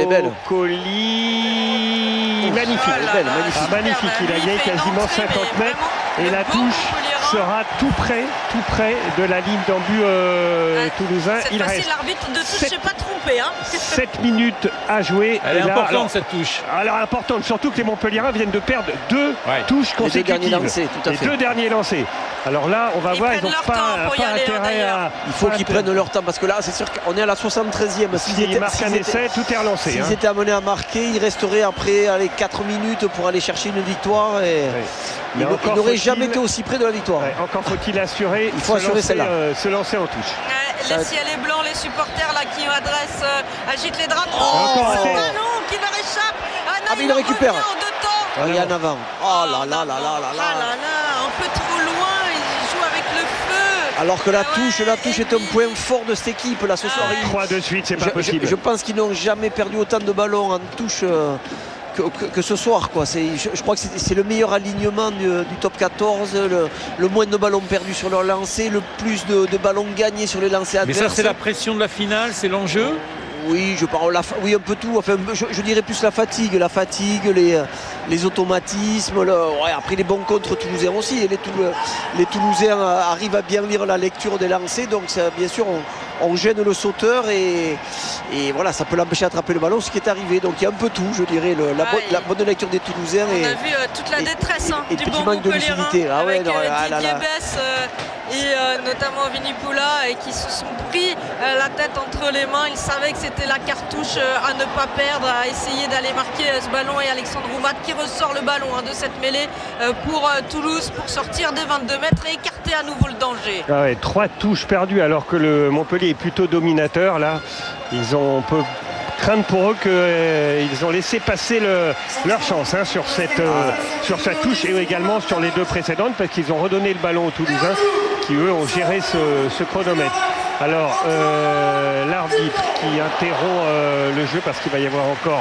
Colli. Magnifique, oh là belle, là, magnifique. Ah, magnifique. Il a gagné quasiment cinquante mètres. Et la touche sera tout près, tout près de la ligne d'en-but euh, ah, toulousain. Cette il reste l'arbitre de touche s'est pas trompé. Hein. sept minutes à jouer. Elle est là, importante alors, cette touche. Alors importante, surtout que les Montpelliérains viennent de perdre deux ouais. touches consécutives. Les deux derniers lancés, tout à fait. Les deux derniers lancés. Alors là, on va ils voir, ils n'ont pas, pas aller, intérêt hein, à... Il faut qu'ils prennent leur temps, parce que là, c'est sûr qu'on est à la soixante-treizième. S'ils marquent un essai, tout est relancé. S'ils hein. étaient amenés à marquer, il resterait après allez, quatre minutes pour aller chercher une victoire. Et ouais. il n'aurait jamais été aussi près de la victoire. Ouais, encore faut-il assurer, il faut assurer celle-là. Euh, se lancer en touche. Ouais, les ciels et blancs, les supporters là qui adressent, euh, agitent les drapeaux. Oh, oh, c'est ballon qui leur échappe. Ah, non, ah mais il le récupère. En il y en avant. Oh là là là là là là. Ah là là, un peu trop loin. Il joue avec le feu. Alors que la ouais, touche, la touche est un point fort de cette équipe là ce ah, soir. trois de suite, c'est pas je, possible. Je, je pense qu'ils n'ont jamais perdu autant de ballons en touche. Euh, Que, que, que ce soir quoi. C'est, je, je crois que c'est, c'est le meilleur alignement du, du top quatorze, le, le moins de ballons perdus sur leur lancer, le plus de, de ballons gagnés sur les lancers adverses. Mais ça c'est la pression de la finale, c'est l'enjeu. Oui, je parle, la, oui, un peu tout. Enfin, je, je dirais plus la fatigue, la fatigue, les, les automatismes. Le, ouais, après les bons contres toulousains aussi. Les, Toul, les Toulousains arrivent à bien lire la lecture des lancers, donc ça, bien sûr on, on gêne le sauteur et, et voilà, ça peut l'empêcher d'attraper le ballon, ce qui est arrivé. Donc il y a un peu tout, je dirais, le, la, ah, bonne, la bonne lecture des Toulousains. On et, a vu euh, toute la détresse hein, et, et du petit bon manque de lucidité. Ah ouais, avec non, euh, ah, là, Didier là. Besse euh, et euh, notamment Vinny Poula et qui se sont pris euh, la tête entre les mains. Ils savaient que c'était la cartouche euh, à ne pas perdre, à essayer d'aller marquer euh, ce ballon et Alexandre Roumat qui ressort le ballon hein, de cette mêlée euh, pour euh, Toulouse pour sortir des vingt-deux mètres et écarter à nouveau le danger. Ah ouais, trois touches perdues alors que le Montpellier est plutôt dominateur là. Ils ont, on peut craindre pour eux qu'ils euh, ont laissé passer le, leur chance hein, sur, cette, euh, sur cette touche et également sur les deux précédentes parce qu'ils ont redonné le ballon aux Toulousains qui eux ont géré ce, ce chronomètre. Alors euh, l'arbitre qui interrompt euh, le jeu parce qu'il va y avoir encore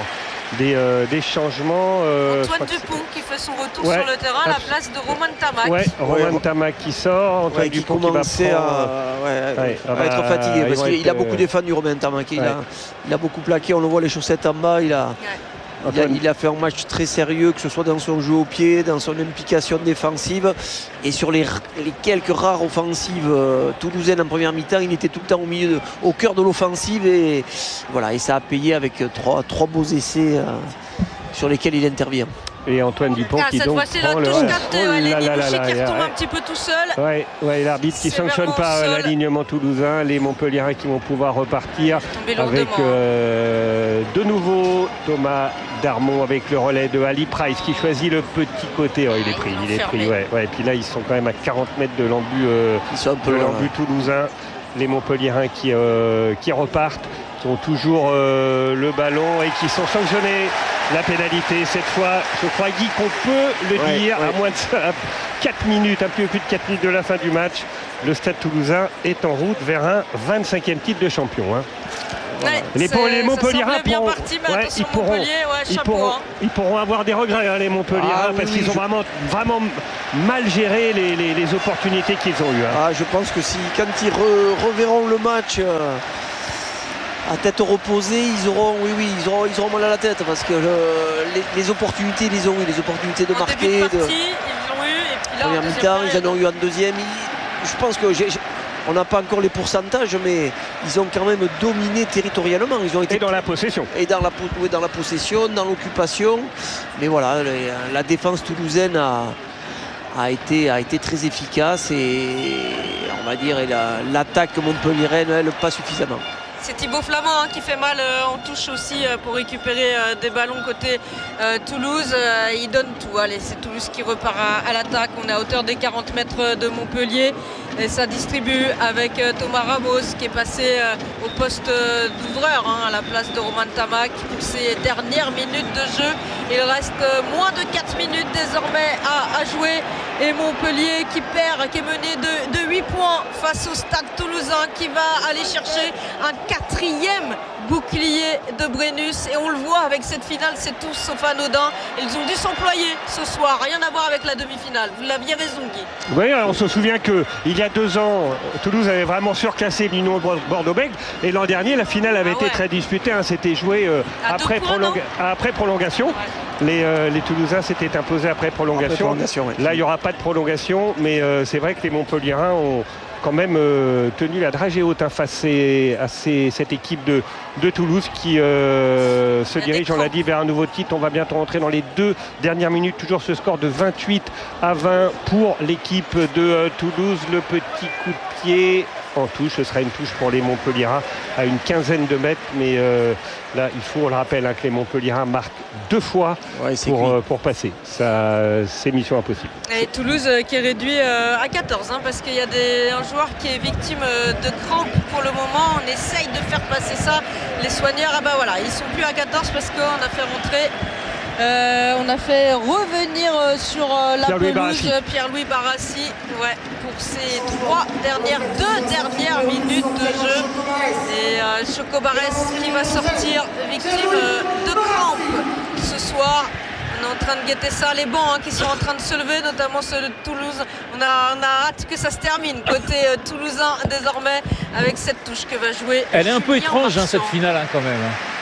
des, euh, des changements. Euh, Antoine Dupont qui fait son retour ouais, sur le terrain à la place de Romain Tamac. Ouais, Romain ouais. Tamac qui sort, Antoine ouais, Dupont qui commençait qui va prendre... à, ouais, ouais, à, à être fatigué parce qu'il être... a beaucoup défendu Romain Tamac. Il, ouais. a, il a beaucoup plaqué, on le voit les chaussettes en bas. Il a, ouais. il, a, il a fait un match très sérieux, que ce soit dans son jeu au pied, dans son implication défensive et sur les, les quelques rares offensives euh, toulousaines en première mi-temps. Il était tout le temps au milieu, de, au cœur de l'offensive et voilà, et ça a payé avec trois, trois beaux essais. Euh, sur lesquels il intervient. Et Antoine Dupont ah, qui cette donc fois-ci la touche captée, oh Lenny Boucher qui retombe ouais. un petit peu tout seul. Ouais, ouais, l'arbitre qui ne sanctionne pas l'alignement toulousain, les Montpelliérains qui vont pouvoir repartir avec euh, de nouveau Thomas Darmon avec le relais de Ali Price qui choisit le petit côté. Oh, il est pris, il est pris. Ouais, ouais. Et puis là ils sont quand même à quarante mètres de l'embut euh, de l'embut toulousain. Les Montpelliérains qui, euh, qui repartent, qui ont toujours euh, le ballon et qui sont sanctionnés. La pénalité, cette fois, je crois, Guy, qu'on peut le ouais, dire, ouais. à moins de ça, quatre minutes, un peu plus de quatre minutes de la fin du match, le Stade Toulousain est en route vers un vingt-cinquième titre de champion. Hein. Ouais, les, les Montpelliérains pourront, parti, ouais, ils, pourront, ouais, ils, pourront, hein. ils pourront avoir des regrets, hein, les Montpelliérains, ah, parce oui, qu'ils oui, ont je... vraiment, vraiment mal géré les, les, les opportunités qu'ils ont eues. Hein. Ah, je pense que si, quand ils re, reverront le match euh, à tête reposée, ils auront, oui, oui, ils auront, ils auront mal à la tête, parce que euh, les, les opportunités, ils ont eu, les opportunités de en marquer. Début de partie, de... Ils ont eu, et puis là, première mi-temps, ils en ont eu en deuxième. Ils, je pense que j'ai, j'ai... on n'a pas encore les pourcentages, mais ils ont quand même dominé territorialement. Ils ont été et dans la possession. Et dans la, oui, dans la possession, dans l'occupation. Mais voilà, les, la défense toulousaine a, a, été, a été très efficace et on va dire et la, l'attaque montpelliéraine, elle, pas suffisamment. C'est Thibaut Flamand hein, qui fait mal euh, en touche aussi euh, pour récupérer euh, des ballons côté euh, Toulouse. Euh, il donne tout. Allez, c'est Toulouse qui repart à, à l'attaque. On est à hauteur des quarante mètres de Montpellier. Et ça distribue avec euh, Thomas Ramos qui est passé euh, au poste euh, d'ouvreur hein, à la place de Romain Tamac pour ses dernières minutes de jeu. Il reste euh, moins de quatre minutes désormais à, à jouer. Et Montpellier qui perd, qui est mené de, de huit points face au Stade Toulousain qui va aller chercher un quatrième bouclier de Brennus et on le voit avec cette finale, c'est tout sauf anodin. Ils ont dû s'employer ce soir, rien à voir avec la demi-finale. Vous l'aviez raison, Guy. Oui, on se souvient qu'il y a deux ans, Toulouse avait vraiment surclassé l'Union Bordeaux-Bègles et l'an dernier, la finale avait ah été ouais. très disputée. Hein, c'était joué euh, après, points, prolonga- après prolongation. Ouais. Les, euh, les Toulousains s'étaient imposés après prolongation. Après prolongation ouais. Là, il n'y aura pas de prolongation, mais euh, c'est vrai que les Montpelliérains ont quand même euh, tenu la dragée haute hein, face à ces, cette équipe de, de Toulouse qui euh, se dirige, on l'a dit, vers un nouveau titre. On va bientôt rentrer dans les deux dernières minutes. Toujours ce score de vingt-huit à vingt pour l'équipe de euh, Toulouse. Le petit coup de pied en touche, ce sera une touche pour les Montpelliérains à une quinzaine de mètres, mais euh, là il faut, on le rappelle, hein, que les Montpelliérains marquent deux fois ouais, pour, euh, pour passer. Ça, c'est mission impossible. Et Toulouse euh, qui est réduit euh, à quatorze, hein, parce qu'il y a des, un joueur qui est victime euh, de crampes pour le moment. On essaye de faire passer ça. Les soigneurs, ah bah voilà, ils sont plus à quatorze parce qu'on a fait rentrer. Euh, on a fait revenir euh, sur euh, la Pierre-Louis pelouse Barassi. Pierre-Louis Barassi ouais, pour ses trois dernières, deux dernières minutes de jeu. Et euh, Choco Barès qui va sortir victime euh, de crampes ce soir. On est en train de guetter ça, les bancs hein, qui sont en train de se lever, notamment ceux de Toulouse. On a, on a hâte que ça se termine côté euh, toulousain désormais avec cette touche que va jouer. Elle est un peu étrange hein, cette finale hein, quand même.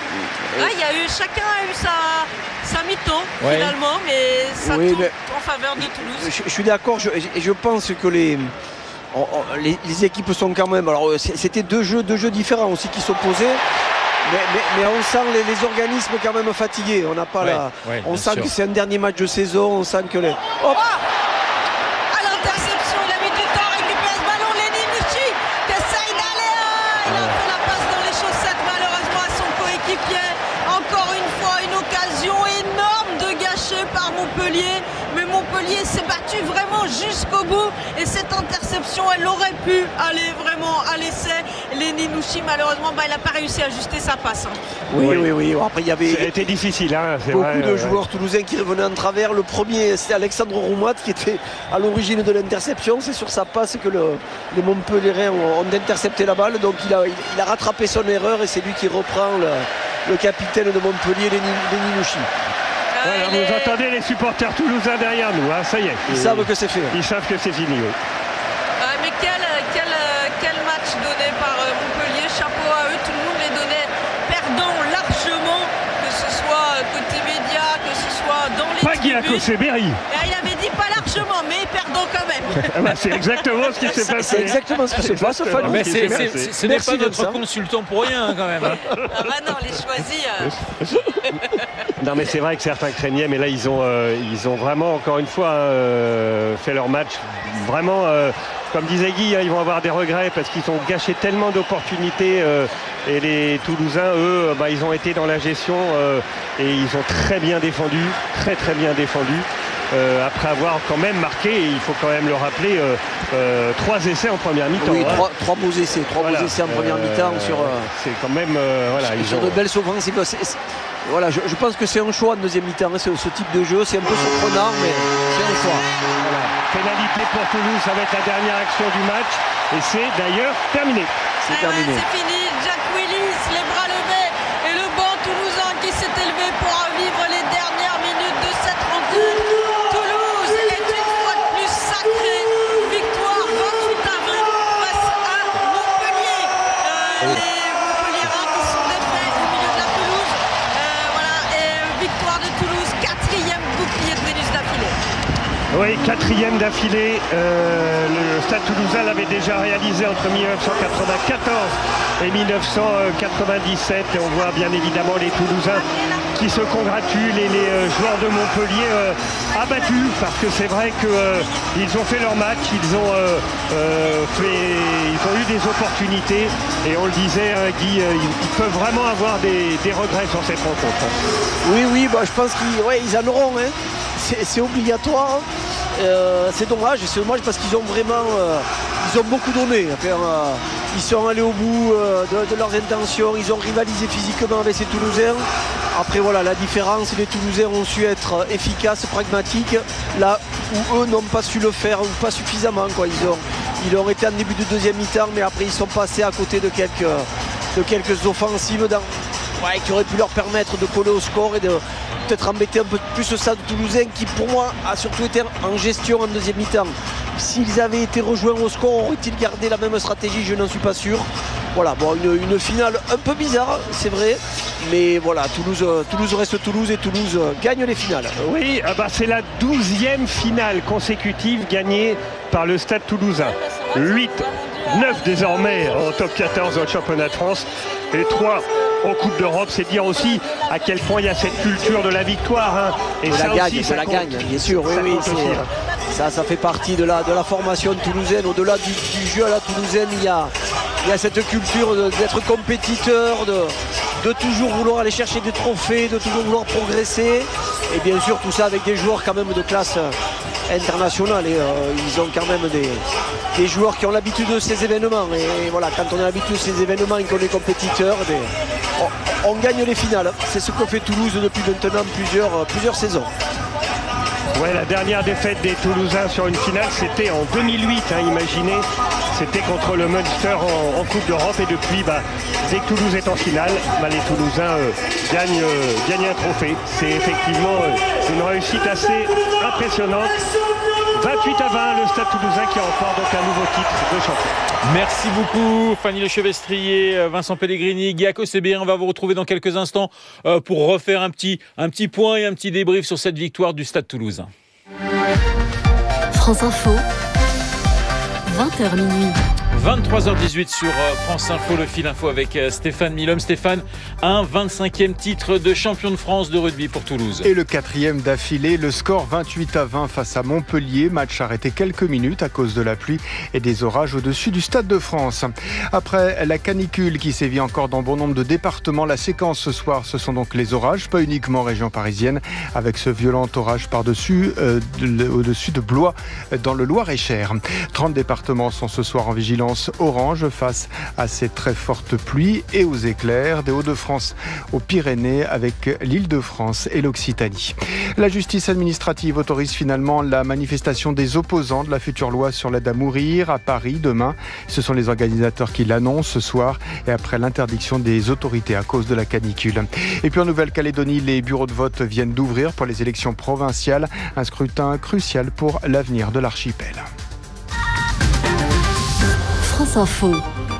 Ah, il y a eu, chacun a eu sa, sa mi-temps ouais. finalement, mais ça oui, tourne mais en faveur de Toulouse. Je, je suis d'accord, je, et je pense que les, on, on, les, les équipes sont quand même. Alors c'était deux jeux, deux jeux différents aussi qui s'opposaient. Mais, mais, mais on sent les, les organismes quand même fatigués. On n'a pas ouais, la, ouais, on sent sûr. que c'est un dernier match de saison. On sent que les. Hop oh à l'interception, il a mis du temps à récupérer ce ballon. Lenny Boucher qui essaye d'aller. Il a fait la passe dans les chaussettes malheureusement à son coéquipier. Encore une fois, une occasion énorme de gâcher par Montpellier. Mais Montpellier s'est battu vraiment jusqu'au bout. Et cette interception, elle aurait pu aller vraiment à l'essai. Lenny Nouchi, malheureusement, bah, il n'a pas réussi à ajuster sa passe. Hein. Oui, oui, oui, oui. Après, il y avait c'était difficile. Hein, beaucoup vrai, de euh, joueurs ouais. toulousains qui revenaient en travers. Le premier, c'était Alexandre Roumat qui était à l'origine de l'interception. C'est sur sa passe que le, les Montpelliérains ont, ont intercepté la balle. Donc, il a, il, il a rattrapé son erreur et c'est lui qui reprend le, le capitaine de Montpellier, Lenny Louchi. Voilà, vous est... entendez les supporters toulousains derrière nous, hein, ça y est. Ils et... savent que c'est fait. Ils savent que c'est fini. Oui. Ah, mais quel, quel, quel match donné par Montpellier, chapeau à eux, tout le monde les donnait perdant largement, que ce soit côté média, que ce soit dans les pas tribunes. Pas Guy Cosséberry. Il avait dit pas largement, mais perdant quand même. bah, c'est exactement ce qui s'est passé. C'est exactement ce qui se passe. Mais c'est, c'est, c'est, ce n'est pas notre consultant pour rien quand même. Ah bah non, les choisis. Euh... Non mais c'est vrai que certains craignaient, mais là ils ont, euh, ils ont vraiment encore une fois euh, fait leur match. Vraiment, euh, comme disait Guy, hein, ils vont avoir des regrets parce qu'ils ont gâché tellement d'opportunités. Euh, et les Toulousains, eux, bah, ils ont été dans la gestion euh, et ils ont très bien défendu, très très bien défendu. Euh, après avoir quand même marqué, et il faut quand même le rappeler, euh, euh, trois essais en première mi-temps. Oui, hein. trois, trois beaux essais, trois voilà. beaux essais en première euh, mi-temps sur. Euh, c'est quand même euh, voilà, sur, ils sur ont... de belles offensives. C'est, c'est, voilà, je, je pense que c'est un choix en deuxième mi-temps, hein, ce, ce type de jeu, c'est un peu surprenant, mais c'est un choix. Voilà. Pénalité pour Toulouse, ça va être la dernière action du match, et c'est d'ailleurs terminé. C'est ah terminé. Ouais, c'est fini. Jack Willis, les bras levés, et le banc toulousain qui s'est élevé pour vivre les dernières minutes de cette rencontre. Oui, quatrième d'affilée. Euh, le Stade Toulousain l'avait déjà réalisé entre dix-neuf cent quatre-vingt-quatorze et dix-neuf cent quatre-vingt-dix-sept. Et on voit bien évidemment les Toulousains qui se congratulent et les euh, joueurs de Montpellier euh, abattus parce que c'est vrai qu'ils euh, ont fait leur match, ils ont, euh, euh, fait, ils ont eu des opportunités et on le disait, hein, Guy, euh, ils, ils peuvent vraiment avoir des, des regrets sur cette rencontre. Oui, oui, bah, je pense qu'ils ouais, ils en auront. Hein. C'est, c'est obligatoire. Euh, c'est dommage, c'est dommage parce qu'ils ont vraiment, euh, ils ont beaucoup donné. Enfin, euh, ils sont allés au bout euh, de, de leurs intentions, ils ont rivalisé physiquement avec ces Toulousains. Après voilà, la différence, les Toulousains ont su être efficaces, pragmatiques, là où eux n'ont pas su le faire ou pas suffisamment. Quoi. Ils ont, ils ont été en début de deuxième mi-temps, mais après ils sont passés à côté de quelques, de quelques offensives dans, ouais, qui auraient pu leur permettre de coller au score et de peut-être embêter un peu plus ce Stade Toulousain qui pour moi a surtout été en gestion en deuxième mi-temps. S'ils avaient été rejoints au score, auraient-ils gardé la même stratégie? Je n'en suis pas sûr. Voilà, bon, une, une finale un peu bizarre, c'est vrai, mais voilà, Toulouse, Toulouse reste Toulouse et Toulouse gagne les finales. Oui, ah bah c'est la douzième finale consécutive gagnée par le Stade Toulousain. huit, neuf désormais en top quatorze dans le championnat de France et trois en Coupe d'Europe. C'est dire aussi à quel point il y a cette culture de la victoire. Hein. Et de ça la gagne, aussi, ça de la compte. gagne, bien sûr, oui, oui, c'est, aussi, hein. ça, ça fait partie de la, de la formation toulousaine. Au-delà du, du jeu à la toulousaine, il y a, il y a cette culture de, d'être compétiteur, de, de toujours vouloir aller chercher des trophées, de toujours vouloir progresser. Et bien sûr, tout ça avec des joueurs quand même de classe internationale. Et euh, ils ont quand même des, des joueurs qui ont l'habitude de ces événements. Et voilà, quand on a l'habitude de ces événements et qu'on est compétiteur, eh bien, on, on gagne les finales. C'est ce que fait Toulouse depuis maintenant plusieurs, plusieurs saisons. Ouais, la dernière défaite des Toulousains sur une finale, c'était en deux mille huit, hein, imaginez. C'était contre le Munster en, en Coupe d'Europe. Et depuis, bah, dès que Toulouse est en finale, bah, les Toulousains euh, gagnent, euh, gagnent un trophée. C'est effectivement euh, une réussite assez impressionnante. vingt-huit à vingt, le Stade Toulousain qui remporte donc un nouveau titre de champion. Merci beaucoup Fanny Lechevestrier, Vincent Pellegrini, Guy Cosséberry. On va vous retrouver dans quelques instants pour refaire un petit, un petit point et un petit débrief sur cette victoire du Stade Toulousain. France Info, vingt heures minuit. vingt-trois heures dix-huit sur France Info, le fil info avec Stéphane Milhomme. Stéphane, un vingt-cinquième titre de champion de France de rugby pour Toulouse. Et le quatrième d'affilée, le score vingt-huit à vingt face à Montpellier. Match arrêté quelques minutes à cause de la pluie et des orages au-dessus du Stade de France. Après la canicule qui sévit encore dans bon nombre de départements, la séquence ce soir, ce sont donc les orages, pas uniquement en région parisienne, avec ce violent orage par-dessus, euh, de, au-dessus de Blois, dans le Loir-et-Cher. trente départements sont ce soir en vigilance vigilance orange face à ces très fortes pluies et aux éclairs des Hauts-de-France aux Pyrénées avec l'Île-de-France et l'Occitanie. La justice administrative autorise finalement la manifestation des opposants de la future loi sur l'aide à mourir à Paris demain. Ce sont les organisateurs qui l'annoncent ce soir et après l'interdiction des autorités à cause de la canicule. Et puis en Nouvelle-Calédonie, les bureaux de vote viennent d'ouvrir pour les élections provinciales. Un scrutin crucial pour l'avenir de l'archipel. France Info.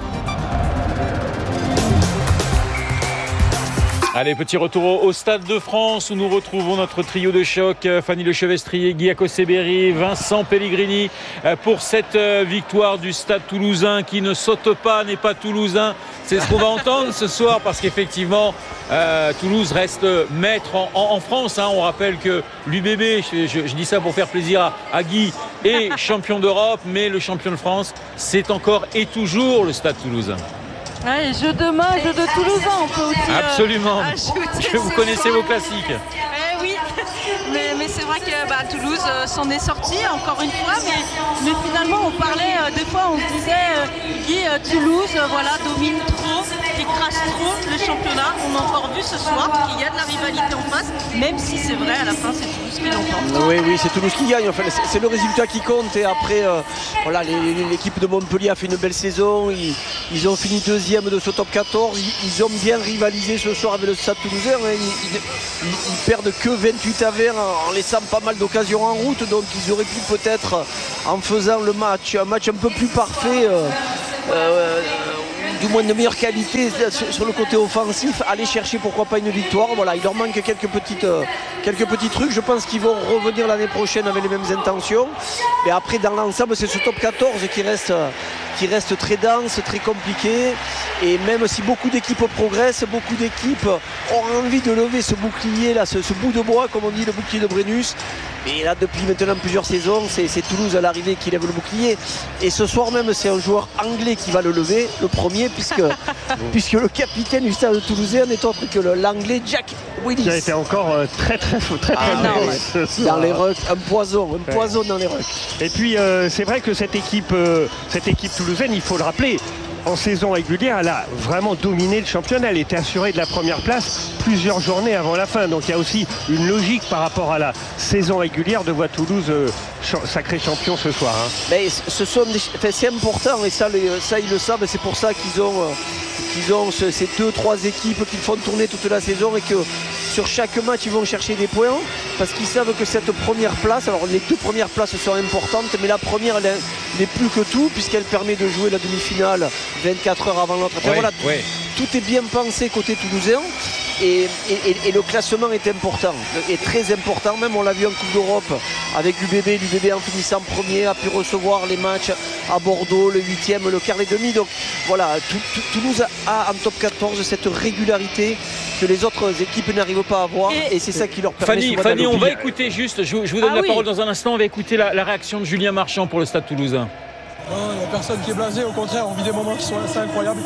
Allez, petit retour au Stade de France où nous retrouvons notre trio de choc, Fanny Lechevestrier, Guy Akoseberi, Vincent Pellegrini pour cette victoire du Stade toulousain qui ne saute pas, n'est pas toulousain. C'est ce qu'on va entendre ce soir parce qu'effectivement euh, Toulouse reste maître en, en, en France. Hein. On rappelle que l'U B B, je, je, je dis ça pour faire plaisir à, à Guy, est champion d'Europe, mais le champion de France, c'est encore et toujours le Stade toulousain. Ouais, jeu de main, jeu de Toulousain, on peut aussi. Absolument. Euh, vous connaissez vos classiques. Eh oui, mais, mais c'est vrai que bah, Toulouse euh, s'en est sorti encore une fois, mais, mais finalement on parlait, euh, des fois on se disait, euh, Guy, euh, Toulouse, euh, voilà, domine trop, écrase trop le championnat. On a encore vu ce soir qu'il y a de la rivalité en face, même si c'est vrai, à la fin c'est Toulouse qui l'emporte. Oui, oui, c'est Toulouse qui gagne. Enfin, c'est, c'est le résultat qui compte. Et après, euh, voilà, les, l'équipe de Montpellier a fait une belle saison. Ils, ils ont fini deuxième de ce top quatorze. Ils, ils ont bien rivalisé ce soir avec le Stade Toulousain. Hein. Ils, ils, ils, ils perdent que vingt-huit à vingt en laissant pas mal d'occasions en route. Donc ils auraient pu peut-être, en faisant le match, un match un peu plus parfait, euh, euh, du moins de meilleure qualité sur le côté offensif, aller chercher pourquoi pas une victoire. Voilà, il leur manque quelques petites, euh, quelques petits trucs. Je pense qu'ils vont revenir l'année prochaine avec les mêmes intentions. Mais après, dans l'ensemble, c'est ce top quatorze qui reste, qui reste très dense, très compliqué. Et même si beaucoup d'équipes progressent, beaucoup d'équipes ont envie de lever ce bouclier là, ce, ce bout de bois, comme on dit, le bouclier de Brennus. Et là, depuis maintenant plusieurs saisons, c'est, c'est Toulouse à l'arrivée qui lève le bouclier. Et ce soir même, c'est un joueur anglais qui va le lever, le premier, puisque, puisque le capitaine du Stade toulousain n'est autre que le, l'anglais Jack Willis. Qui a été encore euh, très très très très, ah, très ouais. Dans les rucks, un poison, un ouais. poison dans les rucks. Et puis euh, c'est vrai que cette équipe, euh, cette équipe toulousaine, il faut le rappeler, en saison régulière, elle a vraiment dominé le championnat. Elle était assurée de la première place plusieurs journées avant la fin. Donc il y a aussi une logique par rapport à la saison régulière de voir Toulouse euh, ch- sacré champion ce soir. Hein. Mais ce sont des... enfin, c'est important et ça, les... ça ils le savent. C'est pour ça qu'ils ont, euh, qu'ils ont ce... ces deux, trois équipes qu'ils font tourner toute la saison et que sur chaque match ils vont chercher des points parce qu'ils savent que cette première place, alors les deux premières places sont importantes, mais la première elle n'est plus que tout puisqu'elle permet de jouer la demi-finale vingt-quatre heures avant l'autre. Enfin, ouais, voilà, ouais. Tout est bien pensé côté toulousain et, et, et le classement est important, est très important. Même on l'a vu en Coupe d'Europe avec l'U B B. L'U B B en finissant premier a pu recevoir les matchs à Bordeaux, le huitième, le quart, les demi. Donc voilà, tout, tout, Toulouse a en top quatorze cette régularité que les autres équipes n'arrivent pas à avoir et, et c'est ça qui leur permet. Fanny, Fanny on va écouter juste, je, je vous donne ah, la oui. parole dans un instant, on va écouter la, la réaction de Julien Marchand pour le Stade toulousain. Non, il n'y a personne qui est blasé, au contraire, on vit des moments qui sont assez incroyables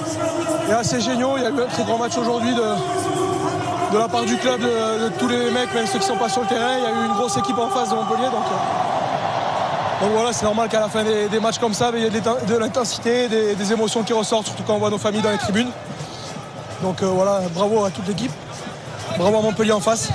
et assez géniaux. Il y a eu un très grand match aujourd'hui de, de la part du club, de, de tous les mecs, même ceux qui ne sont pas sur le terrain. Il y a eu une grosse équipe en face de Montpellier, donc, euh, donc voilà, c'est normal qu'à la fin des, des matchs comme ça, il y ait de, de l'intensité, des, des émotions qui ressortent, surtout quand on voit nos familles dans les tribunes. Donc euh, voilà, bravo à toute l'équipe, bravo à Montpellier en face.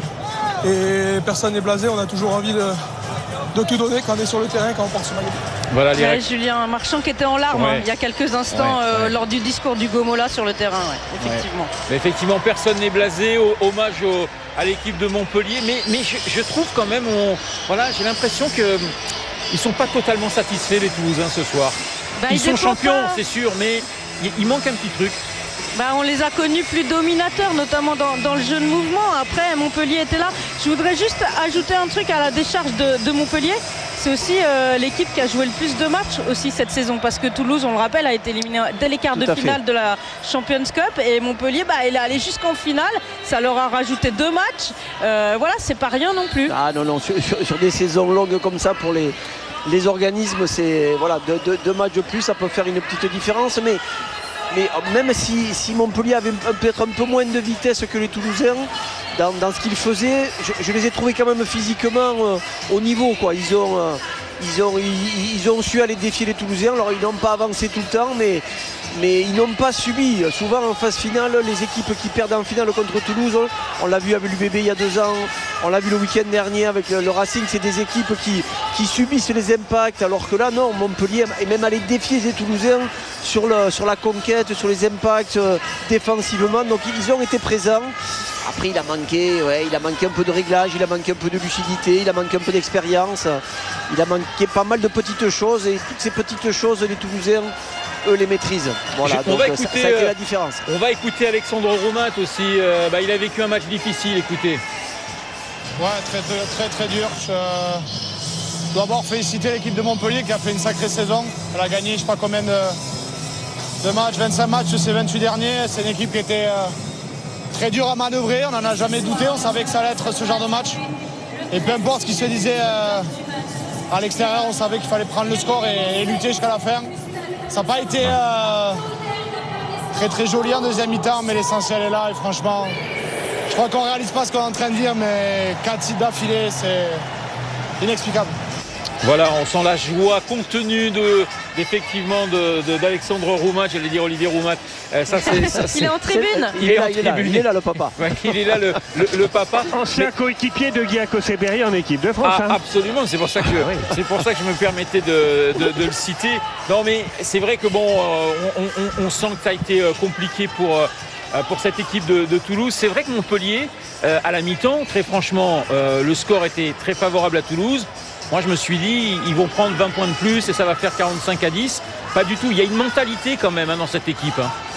Et personne n'est blasé, on a toujours envie de, de tout donner quand on est sur le terrain, quand on porte ce maillot. Voilà, ouais, Julien Marchand qui était en larmes ouais. hein, il y a quelques instants ouais, euh, ouais. lors du discours du Gomola sur le terrain, ouais, effectivement. Ouais. Mais effectivement, personne n'est blasé, au, hommage au, à l'équipe de Montpellier, mais, mais je, je trouve quand même, on, voilà, j'ai l'impression qu'ils ne sont pas totalement satisfaits les Toulousains ce soir. Bah, ils, ils sont champions, pas. C'est sûr, mais il, il manque un petit truc. Bah, on les a connus plus dominateurs, notamment dans, dans le jeu de mouvement. Après, Montpellier était là. Je voudrais juste ajouter un truc à la décharge de, de Montpellier. C'est aussi euh, l'équipe qui a joué le plus de matchs aussi cette saison. Parce que Toulouse, on le rappelle, a été éliminé dès les quarts de finale fait. de la Champions Cup. Et Montpellier, bah, il est allé jusqu'en finale. Ça leur a rajouté deux matchs. Euh, voilà, c'est pas rien non plus. Ah non, non, sur, sur, sur des saisons longues comme ça pour les, les organismes, c'est voilà, deux, deux, deux matchs de plus, ça peut faire une petite différence. Mais Mais même si, si Montpellier avait peut-être un peu moins de vitesse que les Toulousains dans, dans ce qu'ils faisaient, je, je les ai trouvés quand même physiquement euh, au niveau, quoi. Ils ont, euh, ils ont, ils, ils ont su aller défier les Toulousains. Alors ils n'ont pas avancé tout le temps, mais, mais ils n'ont pas subi. Souvent en phase finale, les équipes qui perdent en finale contre Toulouse, on l'a vu avec l'U B B il y a deux ans, on l'a vu le week-end dernier avec le Racing, c'est des équipes qui, qui subissent les impacts, alors que là non, Montpellier est même allé défier les Toulousains sur, le, sur la conquête, sur les impacts euh, défensivement. Donc ils ont été présents. Après il a manqué, ouais, il a manqué un peu de réglage, il a manqué un peu de lucidité, il a manqué un peu d'expérience, il a manqué pas mal de petites choses, et toutes ces petites choses les Toulousains eux les maîtrisent. Voilà, on donc va ça, écouter, ça a été la différence. On va écouter Alexandre Roumat aussi, euh, bah, il a vécu un match difficile, écoutez. Ouais, très très très, très dur. Je dois d'abord féliciter l'équipe de Montpellier qui a fait une sacrée saison. Elle a gagné je sais pas combien de, de matchs, vingt-cinq matchs de ces vingt-huit derniers. C'est une équipe qui était euh, très dure à manœuvrer, on n'en a jamais douté, on savait que ça allait être ce genre de match. Et peu importe ce qui se disait euh, à l'extérieur, on savait qu'il fallait prendre le score et, et lutter jusqu'à la fin. Ça n'a pas été euh, très très joli en deuxième mi-temps, mais l'essentiel est là et franchement, je crois qu'on ne réalise pas ce qu'on est en train de dire, mais quatre titres d'affilée, c'est inexplicable. Voilà, on sent la joie contenue de, effectivement de, de, d'Alexandre Roumat, j'allais dire Olivier Roumat. Euh, ça, c'est, ça, c'est, il est en tribune. Il, il, est, là, il, est, là, il est là le papa. Ouais, il est là le, le, le papa. Ancien mais... coéquipier de Guy Akoseberi en équipe de France. Ah, hein. Absolument, c'est pour, ça que, ah, oui. c'est pour ça que je me permettais de, de, de le citer. Non mais c'est vrai que bon, on, on, on sent que ça a été compliqué pour... pour cette équipe de, de Toulouse. C'est vrai que Montpellier, euh, à la mi-temps, très franchement, euh, le score était très favorable à Toulouse. Moi, je me suis dit, ils vont prendre vingt points de plus et ça va faire quarante-cinq à dix. Pas du tout. Il y a une mentalité quand même hein, dans cette équipe. Hein.